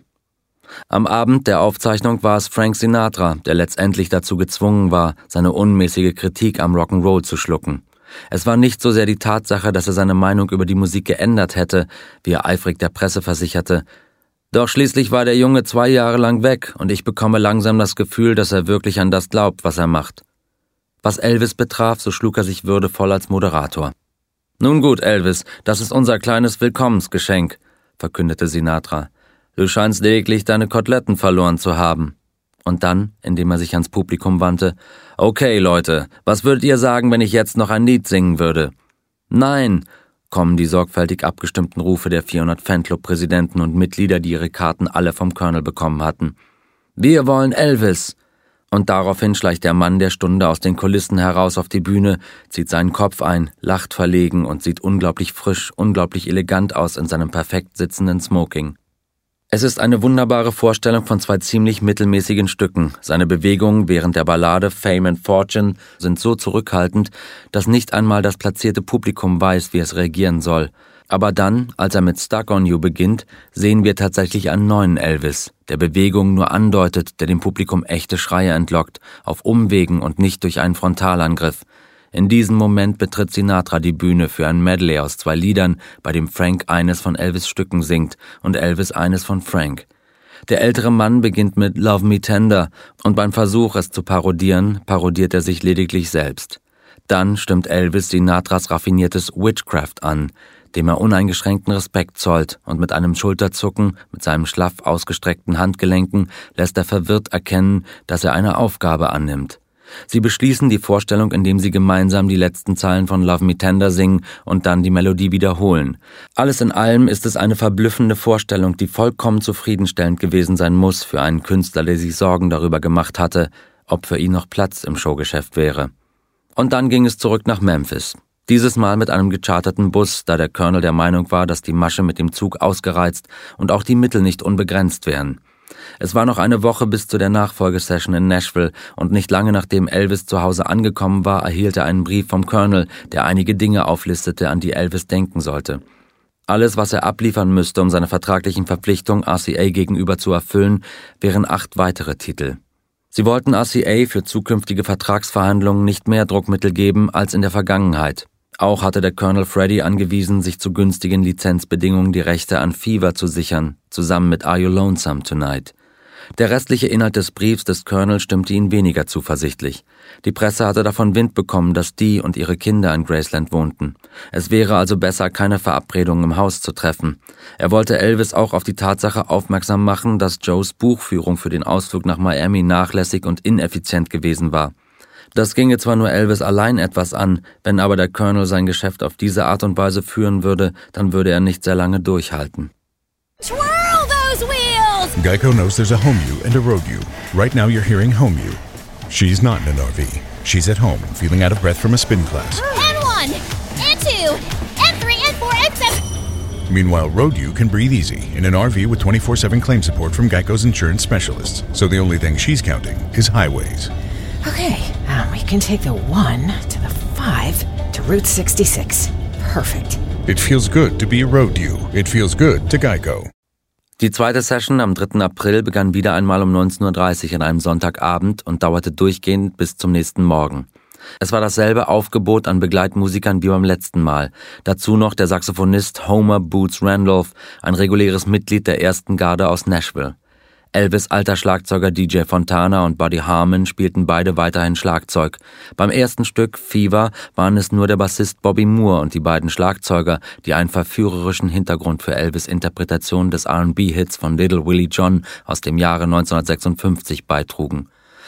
Am Abend der Aufzeichnung war es Frank Sinatra, der letztendlich dazu gezwungen war, seine unmäßige Kritik am Rock'n'Roll zu schlucken. Es war nicht so sehr die Tatsache, dass er seine Meinung über die Musik geändert hätte, wie er eifrig der Presse versicherte. Doch schließlich war der Junge zwei Jahre lang weg und ich bekomme langsam das Gefühl, dass er wirklich an das glaubt, was er macht. Was Elvis betraf, so schlug er sich würdevoll als Moderator. »Nun gut, Elvis, das ist unser kleines Willkommensgeschenk«, verkündete Sinatra. »Du scheinst lediglich deine Koteletten verloren zu haben.« Und dann, indem er sich ans Publikum wandte, »Okay, Leute, was würdet ihr sagen, wenn ich jetzt noch ein Lied singen würde?« »Nein«, kommen die sorgfältig abgestimmten Rufe der vierhundert Fanclub-Präsidenten und Mitglieder, die ihre Karten alle vom Colonel bekommen hatten. »Wir wollen Elvis!« Und daraufhin schleicht der Mann der Stunde aus den Kulissen heraus auf die Bühne, zieht seinen Kopf ein, lacht verlegen und sieht unglaublich frisch, unglaublich elegant aus in seinem perfekt sitzenden Smoking. Es ist eine wunderbare Vorstellung von zwei ziemlich mittelmäßigen Stücken. Seine Bewegungen während der Ballade Fame and Fortune sind so zurückhaltend, dass nicht einmal das platzierte Publikum weiß, wie es reagieren soll. Aber dann, als er mit Stuck on You beginnt, sehen wir tatsächlich einen neuen Elvis, der Bewegungen nur andeutet, der dem Publikum echte Schreie entlockt, auf Umwegen und nicht durch einen Frontalangriff. In diesem Moment betritt Sinatra die Bühne für ein Medley aus zwei Liedern, bei dem Frank eines von Elvis' Stücken singt und Elvis eines von Frank. Der ältere Mann beginnt mit Love Me Tender und beim Versuch, es zu parodieren, parodiert er sich lediglich selbst. Dann stimmt Elvis Sinatras raffiniertes Witchcraft an, dem er uneingeschränkten Respekt zollt, und mit einem Schulterzucken, mit seinen schlaff ausgestreckten Handgelenken, lässt er verwirrt erkennen, dass er eine Aufgabe annimmt. Sie beschließen die Vorstellung, indem sie gemeinsam die letzten Zeilen von Love Me Tender singen und dann die Melodie wiederholen. Alles in allem ist es eine verblüffende Vorstellung, die vollkommen zufriedenstellend gewesen sein muss für einen Künstler, der sich Sorgen darüber gemacht hatte, ob für ihn noch Platz im Showgeschäft wäre. Und dann ging es zurück nach Memphis. Dieses Mal mit einem gecharterten Bus, da der Colonel der Meinung war, dass die Masche mit dem Zug ausgereizt und auch die Mittel nicht unbegrenzt wären. Es war noch eine Woche bis zu der Nachfolgesession in Nashville und nicht lange nachdem Elvis zu Hause angekommen war, erhielt er einen Brief vom Colonel, der einige Dinge auflistete, an die Elvis denken sollte. Alles, was er abliefern müsste, um seine vertraglichen Verpflichtungen R C A gegenüber zu erfüllen, wären acht weitere Titel. Sie wollten R C A für zukünftige Vertragsverhandlungen nicht mehr Druckmittel geben als in der Vergangenheit. Auch hatte der Colonel Freddie angewiesen, sich zu günstigen Lizenzbedingungen die Rechte an Fever zu sichern, zusammen mit Are You Lonesome Tonight? Der restliche Inhalt des Briefs des Colonel stimmte ihn weniger zuversichtlich. Die Presse hatte davon Wind bekommen, dass die und ihre Kinder in Graceland wohnten. Es wäre also besser, keine Verabredungen im Haus zu treffen. Er wollte Elvis auch auf die Tatsache aufmerksam machen, dass Joes Buchführung für den Ausflug nach Miami nachlässig und ineffizient gewesen war. Das ginge zwar nur Elvis allein etwas an, wenn aber der Colonel sein Geschäft auf diese Art und Weise führen würde, dann würde er nicht sehr lange durchhalten. Twirl those wheels! Geico knows there's a home you and a road you. Right now you're hearing home you. She's not in an R V. She's at home, feeling out of breath from a spin class. And one, and two, and three, and four, and seven. Meanwhile, road you can breathe easy in an R V with twenty-four seven claim support from Geico's insurance specialists. So the only thing she's counting is highways. Okay, um, we can take the one to the five to Route sixty-six. Perfect. It feels good to be a road you. It feels good to Geico. Die zweite Session am dritten April begann wieder einmal um neunzehn Uhr dreißig an einem Sonntagabend und dauerte durchgehend bis zum nächsten Morgen. Es war dasselbe Aufgebot an Begleitmusikern wie beim letzten Mal. Dazu noch der Saxophonist Homer Boots Randolph, ein reguläres Mitglied der ersten Garde aus Nashville. Elvis' alter Schlagzeuger D J Fontana und Buddy Harman spielten beide weiterhin Schlagzeug. Beim ersten Stück, Fever, waren es nur der Bassist Bobby Moore und die beiden Schlagzeuger, die einen verführerischen Hintergrund für Elvis' Interpretation des R and B-Hits von Little Willie John aus dem Jahre neunzehnhundertsechsundfünfzig beitrugen.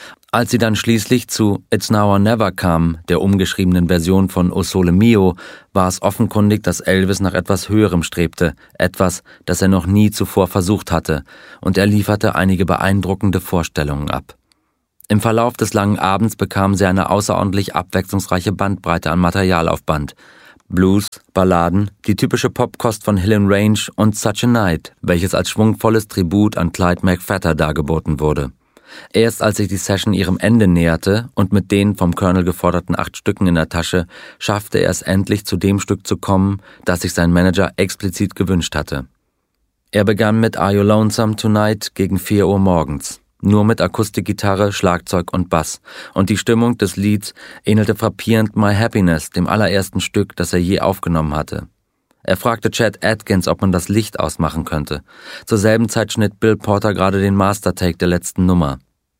Als sie dann schließlich zu It's Now or Never kam, der umgeschriebenen Version von O Sole Mio, war es offenkundig, dass Elvis nach etwas Höherem strebte, etwas, das er noch nie zuvor versucht hatte, und er lieferte einige beeindruckende Vorstellungen ab. Im Verlauf des langen Abends bekamen sie eine außerordentlich abwechslungsreiche Bandbreite an Material auf Band. Blues, Balladen, die typische Popkost von Hill and Range und Such a Night, welches als schwungvolles Tribut an Clyde McPhatter dargeboten wurde. Erst als sich die Session ihrem Ende näherte und mit den vom Colonel geforderten acht Stücken in der Tasche, schaffte er es endlich zu dem Stück zu kommen, das sich sein Manager explizit gewünscht hatte. Er begann mit Are You Lonesome Tonight gegen vier Uhr morgens, nur mit Akustikgitarre, Schlagzeug und Bass, und die Stimmung des Lieds ähnelte frappierend My Happiness, dem allerersten Stück, das er je aufgenommen hatte. Er fragte Chet Atkins, ob man das Licht ausmachen könnte. Zur selben Zeit schnitt Bill Porter gerade den Master-Take der letzten Nummer.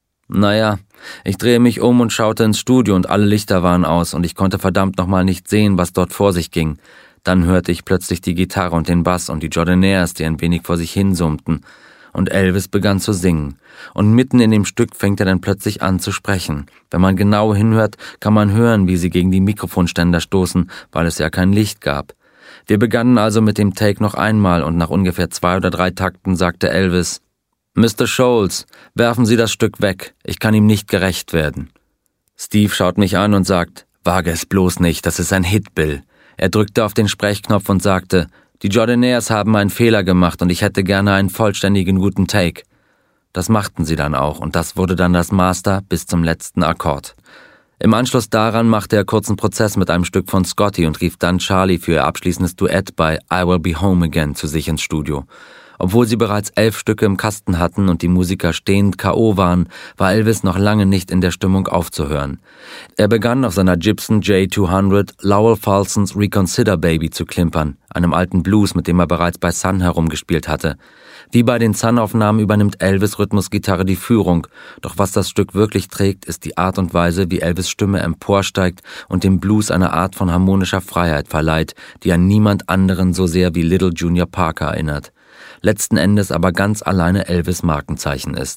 Naja, ich drehe mich um und schaute ins Studio und alle Lichter waren aus und ich konnte verdammt nochmal nicht sehen, was dort vor sich ging. Dann hörte ich plötzlich die Gitarre und den Bass und die Jordanaires, die ein wenig vor sich hin summten. Und Elvis begann zu singen. Und mitten in dem Stück fängt er dann plötzlich an zu sprechen. Wenn man genau hinhört, kann man hören, wie sie gegen die Mikrofonständer stoßen, weil es ja kein Licht gab. Wir begannen also mit dem Take noch einmal und nach ungefähr zwei oder drei Takten sagte Elvis: »Mister Scholes, werfen Sie das Stück weg, ich kann ihm nicht gerecht werden.« Steve schaut mich an und sagt: »Wage es bloß nicht, das ist ein Hit, Bill.« Er drückte auf den Sprechknopf und sagte: »Die Jordanaires haben einen Fehler gemacht und ich hätte gerne einen vollständigen guten Take.« Das machten sie dann auch und das wurde dann das Master bis zum letzten Akkord. Im Anschluss daran machte er kurzen Prozess mit einem Stück von Scotty und rief dann Charlie für ihr abschließendes Duett bei I Will Be Home Again zu sich ins Studio. Obwohl sie bereits elf Stücke im Kasten hatten und die Musiker stehend K O waren, war Elvis noch lange nicht in der Stimmung aufzuhören. Er begann auf seiner Gibson J zweihundert Lowell Fulsons Reconsider Baby zu klimpern, einem alten Blues, mit dem er bereits bei Sun herumgespielt hatte. Wie bei den Sun-Aufnahmen übernimmt Elvis' Rhythmusgitarre die Führung, doch was das Stück wirklich trägt, ist die Art und Weise, wie Elvis' Stimme emporsteigt und dem Blues eine Art von harmonischer Freiheit verleiht, die an niemand anderen so sehr wie Little Junior Parker erinnert. Letzten Endes aber ganz alleine Elvis' Markenzeichen ist.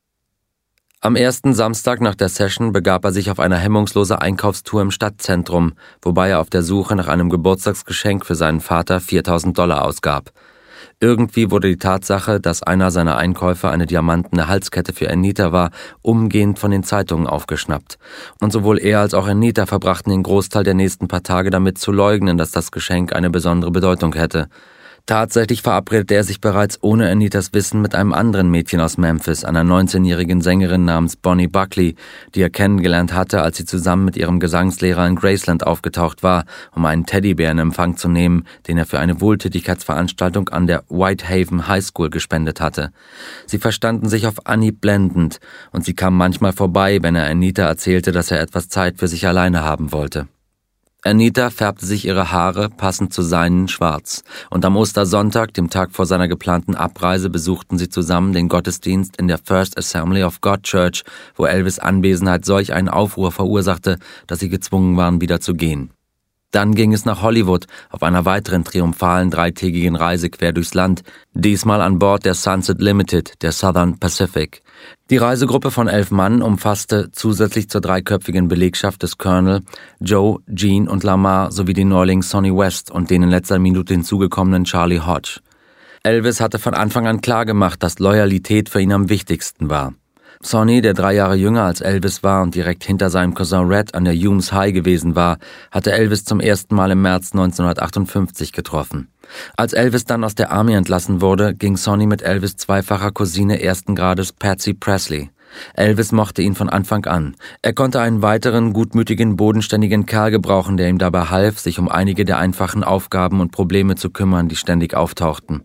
Am ersten Samstag nach der Session begab er sich auf eine hemmungslose Einkaufstour im Stadtzentrum, wobei er auf der Suche nach einem Geburtstagsgeschenk für seinen Vater viertausend Dollar ausgab. Irgendwie wurde die Tatsache, dass einer seiner Einkäufe eine diamantene Halskette für Anita war, umgehend von den Zeitungen aufgeschnappt. Und sowohl er als auch Anita verbrachten den Großteil der nächsten paar Tage damit zu leugnen, dass das Geschenk eine besondere Bedeutung hätte. Tatsächlich verabredete er sich bereits ohne Anitas Wissen mit einem anderen Mädchen aus Memphis, einer neunzehnjährigen Sängerin namens Bonnie Buckley, die er kennengelernt hatte, als sie zusammen mit ihrem Gesangslehrer in Graceland aufgetaucht war, um einen Teddybär in Empfang zu nehmen, den er für eine Wohltätigkeitsveranstaltung an der Whitehaven High School gespendet hatte. Sie verstanden sich auf Anhieb blendend und sie kam manchmal vorbei, wenn er Anita erzählte, dass er etwas Zeit für sich alleine haben wollte. Anita färbte sich ihre Haare passend zu seinen schwarz und am Ostersonntag, dem Tag vor seiner geplanten Abreise, besuchten sie zusammen den Gottesdienst in der First Assembly of God Church, wo Elvis' Anwesenheit solch einen Aufruhr verursachte, dass sie gezwungen waren, wieder zu gehen. Dann ging es nach Hollywood auf einer weiteren triumphalen dreitägigen Reise quer durchs Land, diesmal an Bord der Sunset Limited, der Southern Pacific. Die Reisegruppe von elf Mann umfasste zusätzlich zur dreiköpfigen Belegschaft des Colonel Joe, Gene und Lamar sowie den Neuling Sonny West und den in letzter Minute hinzugekommenen Charlie Hodge. Elvis hatte von Anfang an klargemacht, dass Loyalität für ihn am wichtigsten war. Sonny, der drei Jahre jünger als Elvis war und direkt hinter seinem Cousin Red an der Humes High gewesen war, hatte Elvis zum ersten Mal im März neunzehnhundertachtundfünfzig getroffen. Als Elvis dann aus der Army entlassen wurde, ging Sonny mit Elvis' zweifacher Cousine ersten Grades Patsy Presley. Elvis mochte ihn von Anfang an. Er konnte einen weiteren, gutmütigen, bodenständigen Kerl gebrauchen, der ihm dabei half, sich um einige der einfachen Aufgaben und Probleme zu kümmern, die ständig auftauchten.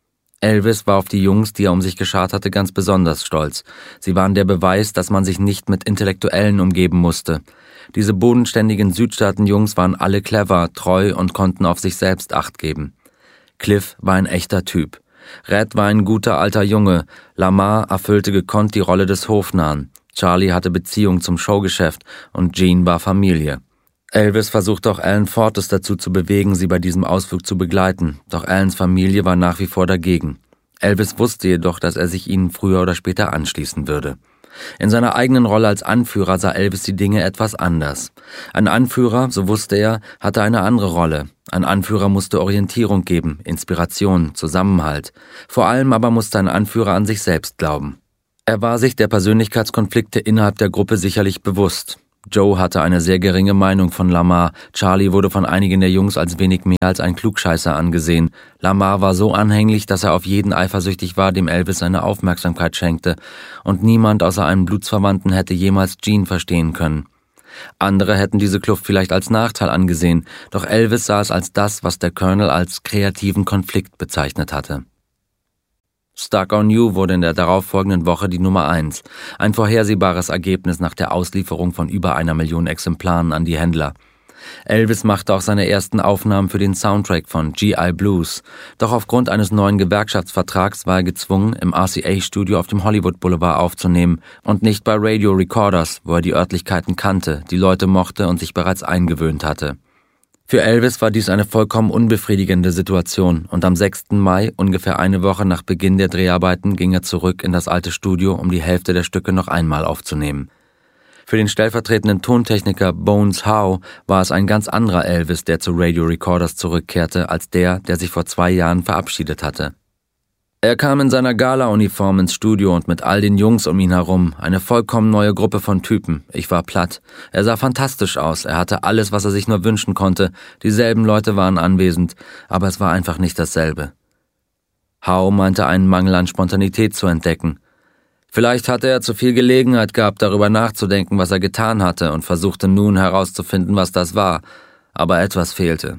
Elvis war auf die Jungs, die er um sich geschart hatte, ganz besonders stolz. Sie waren der Beweis, dass man sich nicht mit Intellektuellen umgeben musste. Diese bodenständigen Südstaaten-Jungs waren alle clever, treu und konnten auf sich selbst Acht geben. Cliff war ein echter Typ. Red war ein guter alter Junge. Lamar erfüllte gekonnt die Rolle des Hofnarren. Charlie hatte Beziehung zum Showgeschäft und Gene war Familie. Elvis versuchte auch Alan Fortes dazu zu bewegen, sie bei diesem Ausflug zu begleiten, doch Alans Familie war nach wie vor dagegen. Elvis wusste jedoch, dass er sich ihnen früher oder später anschließen würde. In seiner eigenen Rolle als Anführer sah Elvis die Dinge etwas anders. Ein Anführer, so wusste er, hatte eine andere Rolle. Ein Anführer musste Orientierung geben, Inspiration, Zusammenhalt. Vor allem aber musste ein Anführer an sich selbst glauben. Er war sich der Persönlichkeitskonflikte innerhalb der Gruppe sicherlich bewusst. Joe hatte eine sehr geringe Meinung von Lamar, Charlie wurde von einigen der Jungs als wenig mehr als ein Klugscheißer angesehen. Lamar war so anhänglich, dass er auf jeden eifersüchtig war, dem Elvis seine Aufmerksamkeit schenkte, und niemand außer einem Blutsverwandten hätte jemals Gene verstehen können. Andere hätten diese Kluft vielleicht als Nachteil angesehen, doch Elvis sah es als das, was der Colonel als kreativen Konflikt bezeichnet hatte. Stuck on You wurde in der darauffolgenden Woche die Nummer eins, ein vorhersehbares Ergebnis nach der Auslieferung von über einer Million Exemplaren an die Händler. Elvis machte auch seine ersten Aufnahmen für den Soundtrack von G I Blues, doch aufgrund eines neuen Gewerkschaftsvertrags war er gezwungen, im R C A-Studio auf dem Hollywood Boulevard aufzunehmen und nicht bei Radio Recorders, wo er die Örtlichkeiten kannte, die Leute mochte und sich bereits eingewöhnt hatte. Für Elvis war dies eine vollkommen unbefriedigende Situation und am sechsten Mai, ungefähr eine Woche nach Beginn der Dreharbeiten, ging er zurück in das alte Studio, um die Hälfte der Stücke noch einmal aufzunehmen. Für den stellvertretenden Tontechniker Bones Howe war es ein ganz anderer Elvis, der zu Radio Recorders zurückkehrte, als der, der sich vor zwei Jahren verabschiedet hatte. Er kam in seiner Gala-Uniform ins Studio und mit all den Jungs um ihn herum, eine vollkommen neue Gruppe von Typen. Ich war platt. Er sah fantastisch aus, er hatte alles, was er sich nur wünschen konnte, dieselben Leute waren anwesend, aber es war einfach nicht dasselbe. Howe meinte einen Mangel an Spontanität zu entdecken. Vielleicht hatte er zu viel Gelegenheit gehabt, darüber nachzudenken, was er getan hatte, und versuchte nun herauszufinden, was das war, aber etwas fehlte.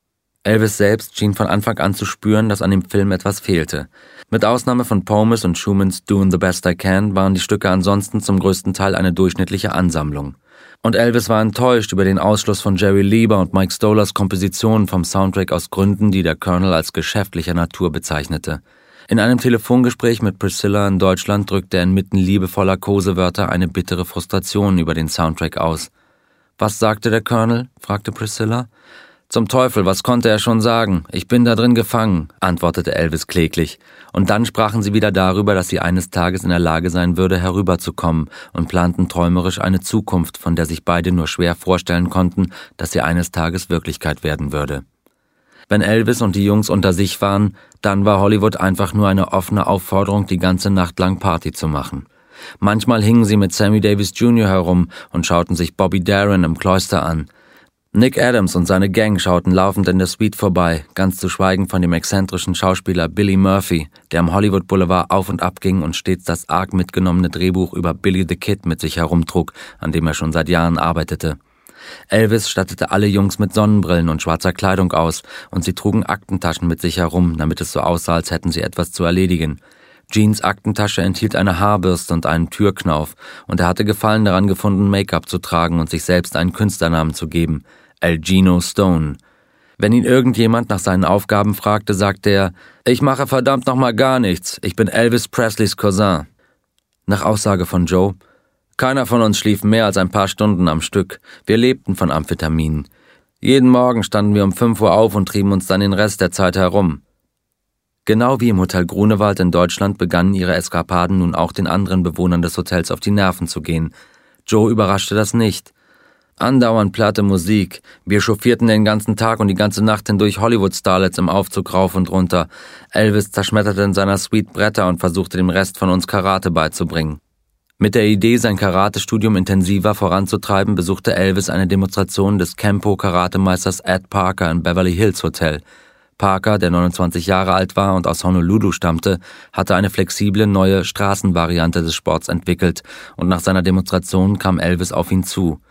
Elvis selbst schien von Anfang an zu spüren, dass an dem Film etwas fehlte. Mit Ausnahme von Pomus und Schumans Doing the Best I Can waren die Stücke ansonsten zum größten Teil eine durchschnittliche Ansammlung. Und Elvis war enttäuscht über den Ausschluss von Jerry Lieber und Mike Stolers Kompositionen vom Soundtrack aus Gründen, die der Colonel als geschäftlicher Natur bezeichnete. In einem Telefongespräch mit Priscilla in Deutschland drückte er inmitten liebevoller Kosewörter eine bittere Frustration über den Soundtrack aus. »Was sagte der Colonel?« fragte Priscilla. »Zum Teufel, was konnte er schon sagen? Ich bin da drin gefangen«, antwortete Elvis kläglich. Und dann sprachen sie wieder darüber, dass sie eines Tages in der Lage sein würde, herüberzukommen, und planten träumerisch eine Zukunft, von der sich beide nur schwer vorstellen konnten, dass sie eines Tages Wirklichkeit werden würde. Wenn Elvis und die Jungs unter sich waren, dann war Hollywood einfach nur eine offene Aufforderung, die ganze Nacht lang Party zu machen. Manchmal hingen sie mit Sammy Davis Junior herum und schauten sich Bobby Darin im Cloister an. Nick Adams und seine Gang schauten laufend in der Suite vorbei, ganz zu schweigen von dem exzentrischen Schauspieler Billy Murphy, der am Hollywood Boulevard auf und ab ging und stets das arg mitgenommene Drehbuch über Billy the Kid mit sich herumtrug, an dem er schon seit Jahren arbeitete. Elvis stattete alle Jungs mit Sonnenbrillen und schwarzer Kleidung aus, und sie trugen Aktentaschen mit sich herum, damit es so aussah, als hätten sie etwas zu erledigen. Jeans Aktentasche enthielt eine Haarbürste und einen Türknauf, und er hatte Gefallen daran gefunden, Make-up zu tragen und sich selbst einen Künstlernamen zu geben: El Gino Stone. Wenn ihn irgendjemand nach seinen Aufgaben fragte, sagte er: »Ich mache verdammt nochmal gar nichts, ich bin Elvis Presleys Cousin.« Nach Aussage von Joe: »Keiner von uns schlief mehr als ein paar Stunden am Stück. Wir lebten von Amphetaminen. Jeden Morgen standen wir um fünf Uhr auf und trieben uns dann den Rest der Zeit herum.« Genau wie im Hotel Grunewald in Deutschland begannen ihre Eskapaden nun auch den anderen Bewohnern des Hotels auf die Nerven zu gehen. Joe überraschte das nicht. Andauernd platte Musik. Wir chauffierten den ganzen Tag und die ganze Nacht hindurch Hollywood-Starlets im Aufzug rauf und runter. Elvis zerschmetterte in seiner Suite Bretter und versuchte dem Rest von uns Karate beizubringen. Mit der Idee, sein Karatestudium intensiver voranzutreiben, besuchte Elvis eine Demonstration des Kempo-Karatemeisters Ed Parker im Beverly Hills Hotel. Parker, der neunundzwanzig Jahre alt war und aus Honolulu stammte, hatte eine flexible, neue Straßenvariante des Sports entwickelt, und nach seiner Demonstration kam Elvis auf ihn zu.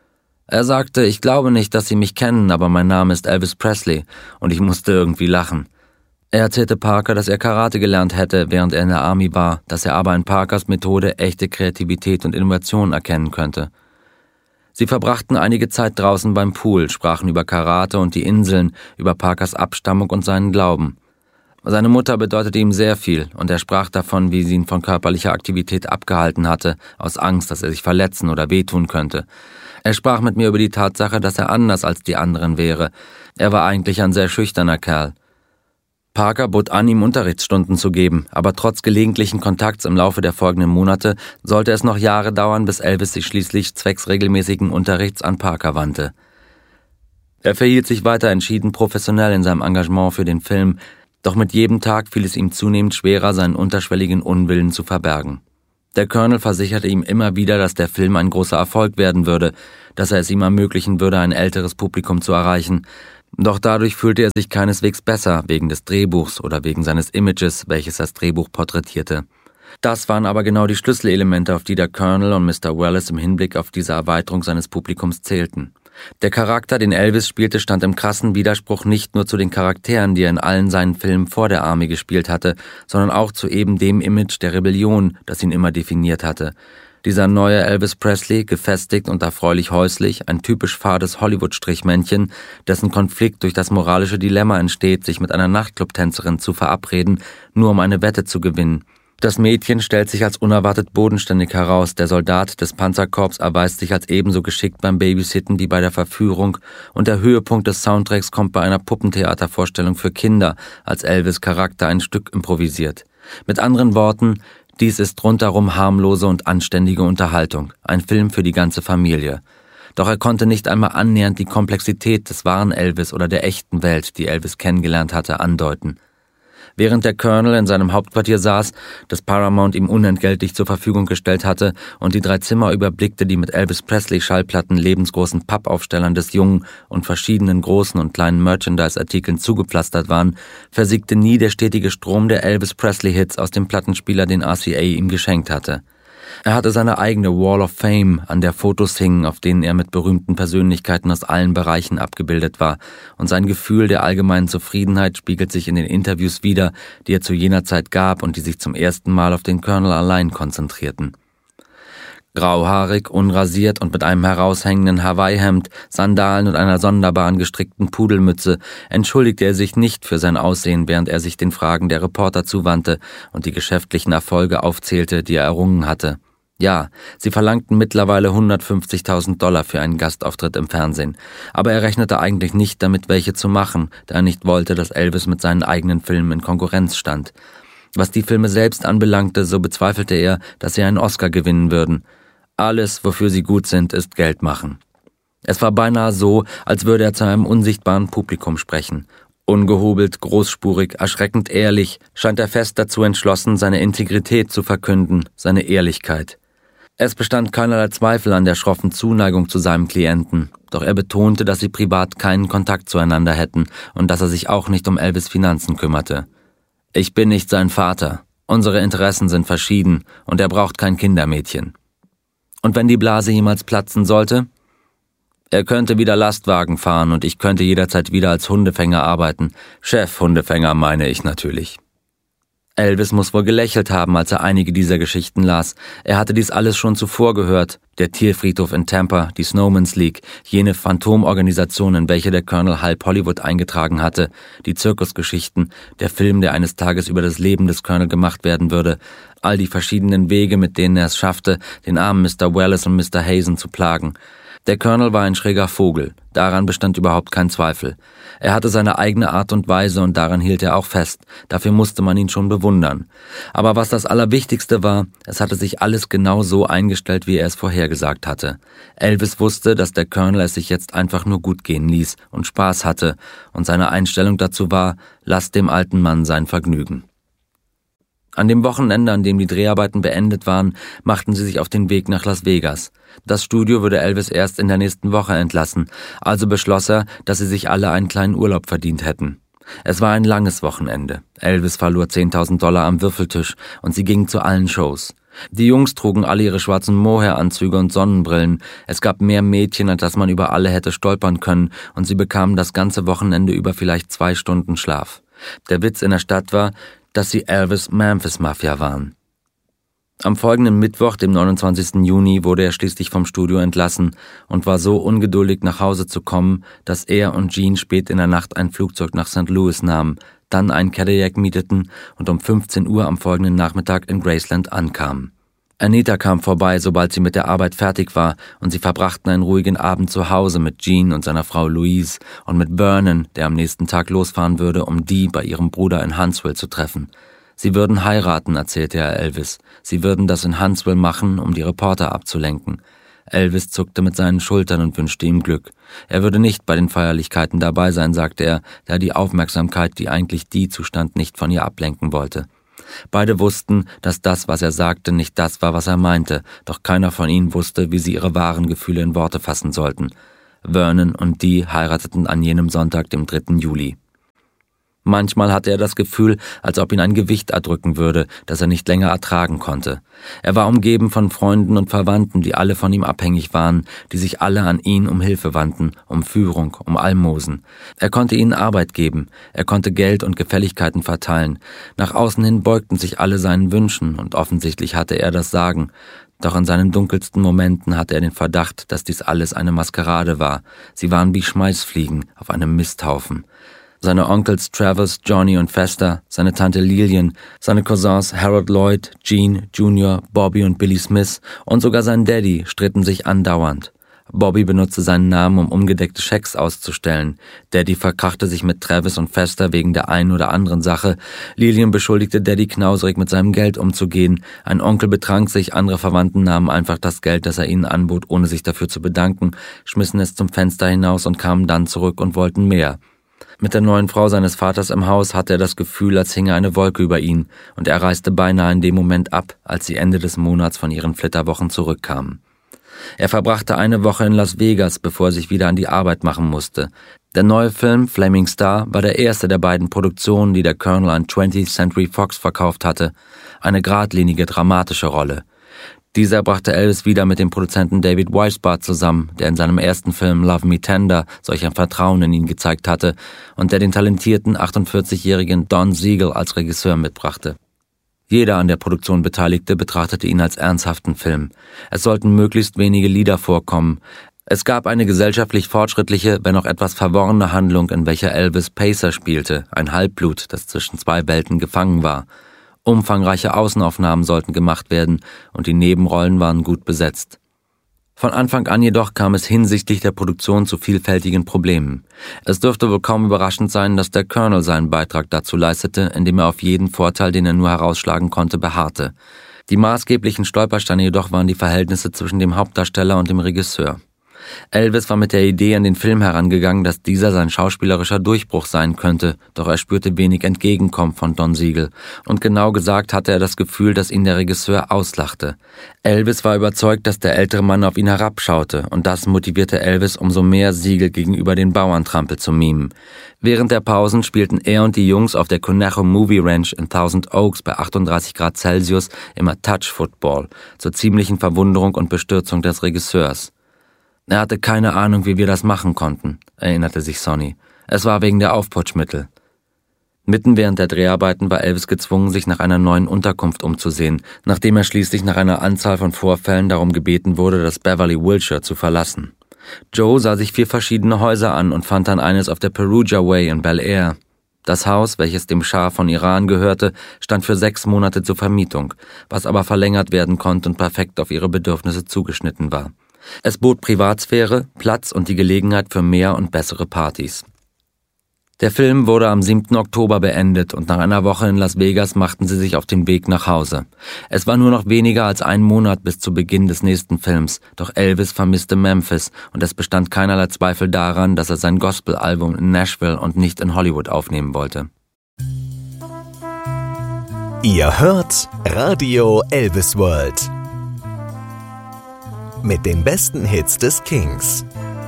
Er sagte: »Ich glaube nicht, dass Sie mich kennen, aber mein Name ist Elvis Presley«, und ich musste irgendwie lachen. Er erzählte Parker, dass er Karate gelernt hätte, während er in der Army war, dass er aber in Parkers Methode echte Kreativität und Innovation erkennen könnte. Sie verbrachten einige Zeit draußen beim Pool, sprachen über Karate und die Inseln, über Parkers Abstammung und seinen Glauben. Seine Mutter bedeutete ihm sehr viel, und er sprach davon, wie sie ihn von körperlicher Aktivität abgehalten hatte, aus Angst, dass er sich verletzen oder wehtun könnte. Er sprach mit mir über die Tatsache, dass er anders als die anderen wäre. Er war eigentlich ein sehr schüchterner Kerl. Parker bot an, ihm Unterrichtsstunden zu geben, aber trotz gelegentlichen Kontakts im Laufe der folgenden Monate sollte es noch Jahre dauern, bis Elvis sich schließlich zwecks regelmäßigen Unterrichts an Parker wandte. Er verhielt sich weiter entschieden professionell in seinem Engagement für den Film, doch mit jedem Tag fiel es ihm zunehmend schwerer, seinen unterschwelligen Unwillen zu verbergen. Der Colonel versicherte ihm immer wieder, dass der Film ein großer Erfolg werden würde, dass er es ihm ermöglichen würde, ein älteres Publikum zu erreichen. Doch dadurch fühlte er sich keineswegs besser, wegen des Drehbuchs oder wegen seines Images, welches das Drehbuch porträtierte. Das waren aber genau die Schlüsselelemente, auf die der Colonel und Mister Wallace im Hinblick auf diese Erweiterung seines Publikums zählten. Der Charakter, den Elvis spielte, stand im krassen Widerspruch nicht nur zu den Charakteren, die er in allen seinen Filmen vor der Army gespielt hatte, sondern auch zu eben dem Image der Rebellion, das ihn immer definiert hatte. Dieser neue Elvis Presley, gefestigt und erfreulich häuslich, ein typisch fades Hollywood-Strichmännchen, dessen Konflikt durch das moralische Dilemma entsteht, sich mit einer Nachtclub-Tänzerin zu verabreden, nur um eine Wette zu gewinnen. Das Mädchen stellt sich als unerwartet bodenständig heraus, der Soldat des Panzerkorps erweist sich als ebenso geschickt beim Babysitten wie bei der Verführung und der Höhepunkt des Soundtracks kommt bei einer Puppentheatervorstellung für Kinder, als Elvis' Charakter ein Stück improvisiert. Mit anderen Worten, dies ist rundherum harmlose und anständige Unterhaltung, ein Film für die ganze Familie. Doch er konnte nicht einmal annähernd die Komplexität des wahren Elvis oder der echten Welt, die Elvis kennengelernt hatte, andeuten. Während der Colonel in seinem Hauptquartier saß, das Paramount ihm unentgeltlich zur Verfügung gestellt hatte und die drei Zimmer überblickte, die mit Elvis Presley Schallplatten, lebensgroßen Pappaufstellern des Jungen und verschiedenen großen und kleinen Merchandise-Artikeln zugepflastert waren, versiegte nie der stetige Strom der Elvis Presley-Hits aus dem Plattenspieler, den R C A ihm geschenkt hatte. Er hatte seine eigene Wall of Fame, an der Fotos hingen, auf denen er mit berühmten Persönlichkeiten aus allen Bereichen abgebildet war, und sein Gefühl der allgemeinen Zufriedenheit spiegelt sich in den Interviews wider, die er zu jener Zeit gab und die sich zum ersten Mal auf den Colonel allein konzentrierten. Grauhaarig, unrasiert und mit einem heraushängenden Hawaii-Hemd, Sandalen und einer sonderbaren gestrickten Pudelmütze entschuldigte er sich nicht für sein Aussehen, während er sich den Fragen der Reporter zuwandte und die geschäftlichen Erfolge aufzählte, die er errungen hatte. Ja, sie verlangten mittlerweile hundertfünfzigtausend Dollar für einen Gastauftritt im Fernsehen, aber er rechnete eigentlich nicht damit, welche zu machen, da er nicht wollte, dass Elvis mit seinen eigenen Filmen in Konkurrenz stand. Was die Filme selbst anbelangte, so bezweifelte er, dass sie einen Oscar gewinnen würden. Alles, wofür sie gut sind, ist Geld machen. Es war beinahe so, als würde er zu einem unsichtbaren Publikum sprechen. Ungehobelt, großspurig, erschreckend ehrlich, scheint er fest dazu entschlossen, seine Integrität zu verkünden, seine Ehrlichkeit. Es bestand keinerlei Zweifel an der schroffen Zuneigung zu seinem Klienten, doch er betonte, dass sie privat keinen Kontakt zueinander hätten und dass er sich auch nicht um Elvis' Finanzen kümmerte. »Ich bin nicht sein Vater. Unsere Interessen sind verschieden und er braucht kein Kindermädchen.« Und wenn die Blase jemals platzen sollte? Er könnte wieder Lastwagen fahren und ich könnte jederzeit wieder als Hundefänger arbeiten. Chef-Hundefänger meine ich natürlich. Elvis muss wohl gelächelt haben, als er einige dieser Geschichten las. Er hatte dies alles schon zuvor gehört. Der Tierfriedhof in Tampa, die Snowman's League, jene Phantomorganisation, in welche der Colonel halb Hollywood eingetragen hatte, die Zirkusgeschichten, der Film, der eines Tages über das Leben des Colonel gemacht werden würde, all die verschiedenen Wege, mit denen er es schaffte, den armen Mister Wallace und Mister Hazen zu plagen. Der Colonel war ein schräger Vogel, daran bestand überhaupt kein Zweifel. Er hatte seine eigene Art und Weise und daran hielt er auch fest, dafür musste man ihn schon bewundern. Aber was das Allerwichtigste war, es hatte sich alles genau so eingestellt, wie er es vorhergesagt hatte. Elvis wusste, dass der Colonel es sich jetzt einfach nur gut gehen ließ und Spaß hatte, und seine Einstellung dazu war, lasst dem alten Mann sein Vergnügen. An dem Wochenende, an dem die Dreharbeiten beendet waren, machten sie sich auf den Weg nach Las Vegas. Das Studio würde Elvis erst in der nächsten Woche entlassen, also beschloss er, dass sie sich alle einen kleinen Urlaub verdient hätten. Es war ein langes Wochenende. Elvis verlor zehntausend Dollar am Würfeltisch und sie gingen zu allen Shows. Die Jungs trugen alle ihre schwarzen Mohair-Anzüge und Sonnenbrillen. Es gab mehr Mädchen, als dass man über alle hätte stolpern können, und sie bekamen das ganze Wochenende über vielleicht zwei Stunden Schlaf. Der Witz in der Stadt war, dass sie Elvis' Memphis Mafia waren. Am folgenden Mittwoch, dem neunundzwanzigsten Juni, wurde er schließlich vom Studio entlassen und war so ungeduldig nach Hause zu kommen, dass er und Jean spät in der Nacht ein Flugzeug nach Sankt Louis nahmen, dann einen Cadillac mieteten und um fünfzehn Uhr am folgenden Nachmittag in Graceland ankamen. Anita kam vorbei, sobald sie mit der Arbeit fertig war, und sie verbrachten einen ruhigen Abend zu Hause mit Gene und seiner Frau Louise und mit Vernon, der am nächsten Tag losfahren würde, um Dee bei ihrem Bruder in Huntsville zu treffen. Sie würden heiraten, erzählte er Elvis. Sie würden das in Huntsville machen, um die Reporter abzulenken. Elvis zuckte mit seinen Schultern und wünschte ihm Glück. Er würde nicht bei den Feierlichkeiten dabei sein, sagte er, da die Aufmerksamkeit, die eigentlich Dee zustand, nicht von ihr ablenken wollte. Beide wussten, dass das, was er sagte, nicht das war, was er meinte, doch keiner von ihnen wusste, wie sie ihre wahren Gefühle in Worte fassen sollten. Vernon und Dee heirateten an jenem Sonntag, dem dritten Juli. Manchmal hatte er das Gefühl, als ob ihn ein Gewicht erdrücken würde, das er nicht länger ertragen konnte. Er war umgeben von Freunden und Verwandten, die alle von ihm abhängig waren, die sich alle an ihn um Hilfe wandten, um Führung, um Almosen. Er konnte ihnen Arbeit geben, er konnte Geld und Gefälligkeiten verteilen. Nach außen hin beugten sich alle seinen Wünschen, und offensichtlich hatte er das Sagen. Doch in seinen dunkelsten Momenten hatte er den Verdacht, dass dies alles eine Maskerade war. Sie waren wie Schmeißfliegen auf einem Misthaufen. Seine Onkels Travis, Johnny und Fester, seine Tante Lillian, seine Cousins Harold Lloyd, Gene, Junior, Bobby und Billy Smith und sogar sein Daddy stritten sich andauernd. Bobby benutzte seinen Namen, um ungedeckte Schecks auszustellen. Daddy verkrachte sich mit Travis und Fester wegen der einen oder anderen Sache. Lillian beschuldigte Daddy knauserig, mit seinem Geld umzugehen. Ein Onkel betrank sich, andere Verwandten nahmen einfach das Geld, das er ihnen anbot, ohne sich dafür zu bedanken, schmissen es zum Fenster hinaus und kamen dann zurück und wollten mehr. Mit der neuen Frau seines Vaters im Haus hatte er das Gefühl, als hinge eine Wolke über ihn, und er reiste beinahe in dem Moment ab, als sie Ende des Monats von ihren Flitterwochen zurückkamen. Er verbrachte eine Woche in Las Vegas, bevor er sich wieder an die Arbeit machen musste. Der neue Film Flaming Star war der erste der beiden Produktionen, die der Colonel an twentieth Century Fox verkauft hatte. Eine geradlinige, dramatische Rolle. Dieser brachte Elvis wieder mit dem Produzenten David Weisbart zusammen, der in seinem ersten Film Love Me Tender solch ein Vertrauen in ihn gezeigt hatte und der den talentierten achtundvierzigjährigen Don Siegel als Regisseur mitbrachte. Jeder an der Produktion Beteiligte betrachtete ihn als ernsthaften Film. Es sollten möglichst wenige Lieder vorkommen. Es gab eine gesellschaftlich fortschrittliche, wenn auch etwas verworrene Handlung, in welcher Elvis Pacer spielte, ein Halbblut, das zwischen zwei Welten gefangen war. Umfangreiche Außenaufnahmen sollten gemacht werden und die Nebenrollen waren gut besetzt. Von Anfang an jedoch kam es hinsichtlich der Produktion zu vielfältigen Problemen. Es dürfte wohl kaum überraschend sein, dass der Colonel seinen Beitrag dazu leistete, indem er auf jeden Vorteil, den er nur herausschlagen konnte, beharrte. Die maßgeblichen Stolpersteine jedoch waren die Verhältnisse zwischen dem Hauptdarsteller und dem Regisseur. Elvis war mit der Idee an den Film herangegangen, dass dieser sein schauspielerischer Durchbruch sein könnte, doch er spürte wenig Entgegenkommen von Don Siegel, und genau gesagt hatte er das Gefühl, dass ihn der Regisseur auslachte. Elvis war überzeugt, dass der ältere Mann auf ihn herabschaute, und das motivierte Elvis umso mehr, Siegel gegenüber den Bauerntrampel zu mimen. Während der Pausen spielten er und die Jungs auf der Conejo Movie Ranch in Thousand Oaks bei achtunddreißig Grad Celsius immer Touch-Football, zur ziemlichen Verwunderung und Bestürzung des Regisseurs. Er hatte keine Ahnung, wie wir das machen konnten, erinnerte sich Sonny. Es war wegen der Aufputschmittel. Mitten während der Dreharbeiten war Elvis gezwungen, sich nach einer neuen Unterkunft umzusehen, nachdem er schließlich nach einer Anzahl von Vorfällen darum gebeten wurde, das Beverly Wilshire zu verlassen. Joe sah sich vier verschiedene Häuser an und fand dann eines auf der Perugia Way in Bel Air. Das Haus, welches dem Schah von Iran gehörte, stand für sechs Monate zur Vermietung, was aber verlängert werden konnte und perfekt auf ihre Bedürfnisse zugeschnitten war. Es bot Privatsphäre, Platz und die Gelegenheit für mehr und bessere Partys. Der Film wurde am siebten Oktober beendet und nach einer Woche in Las Vegas machten sie sich auf den Weg nach Hause. Es war nur noch weniger als ein Monat bis zu Beginn des nächsten Films, doch Elvis vermisste Memphis und es bestand keinerlei Zweifel daran, dass er sein Gospel-Album in Nashville und nicht in Hollywood aufnehmen wollte. Ihr hört Radio Elvis World mit den besten Hits des Kings.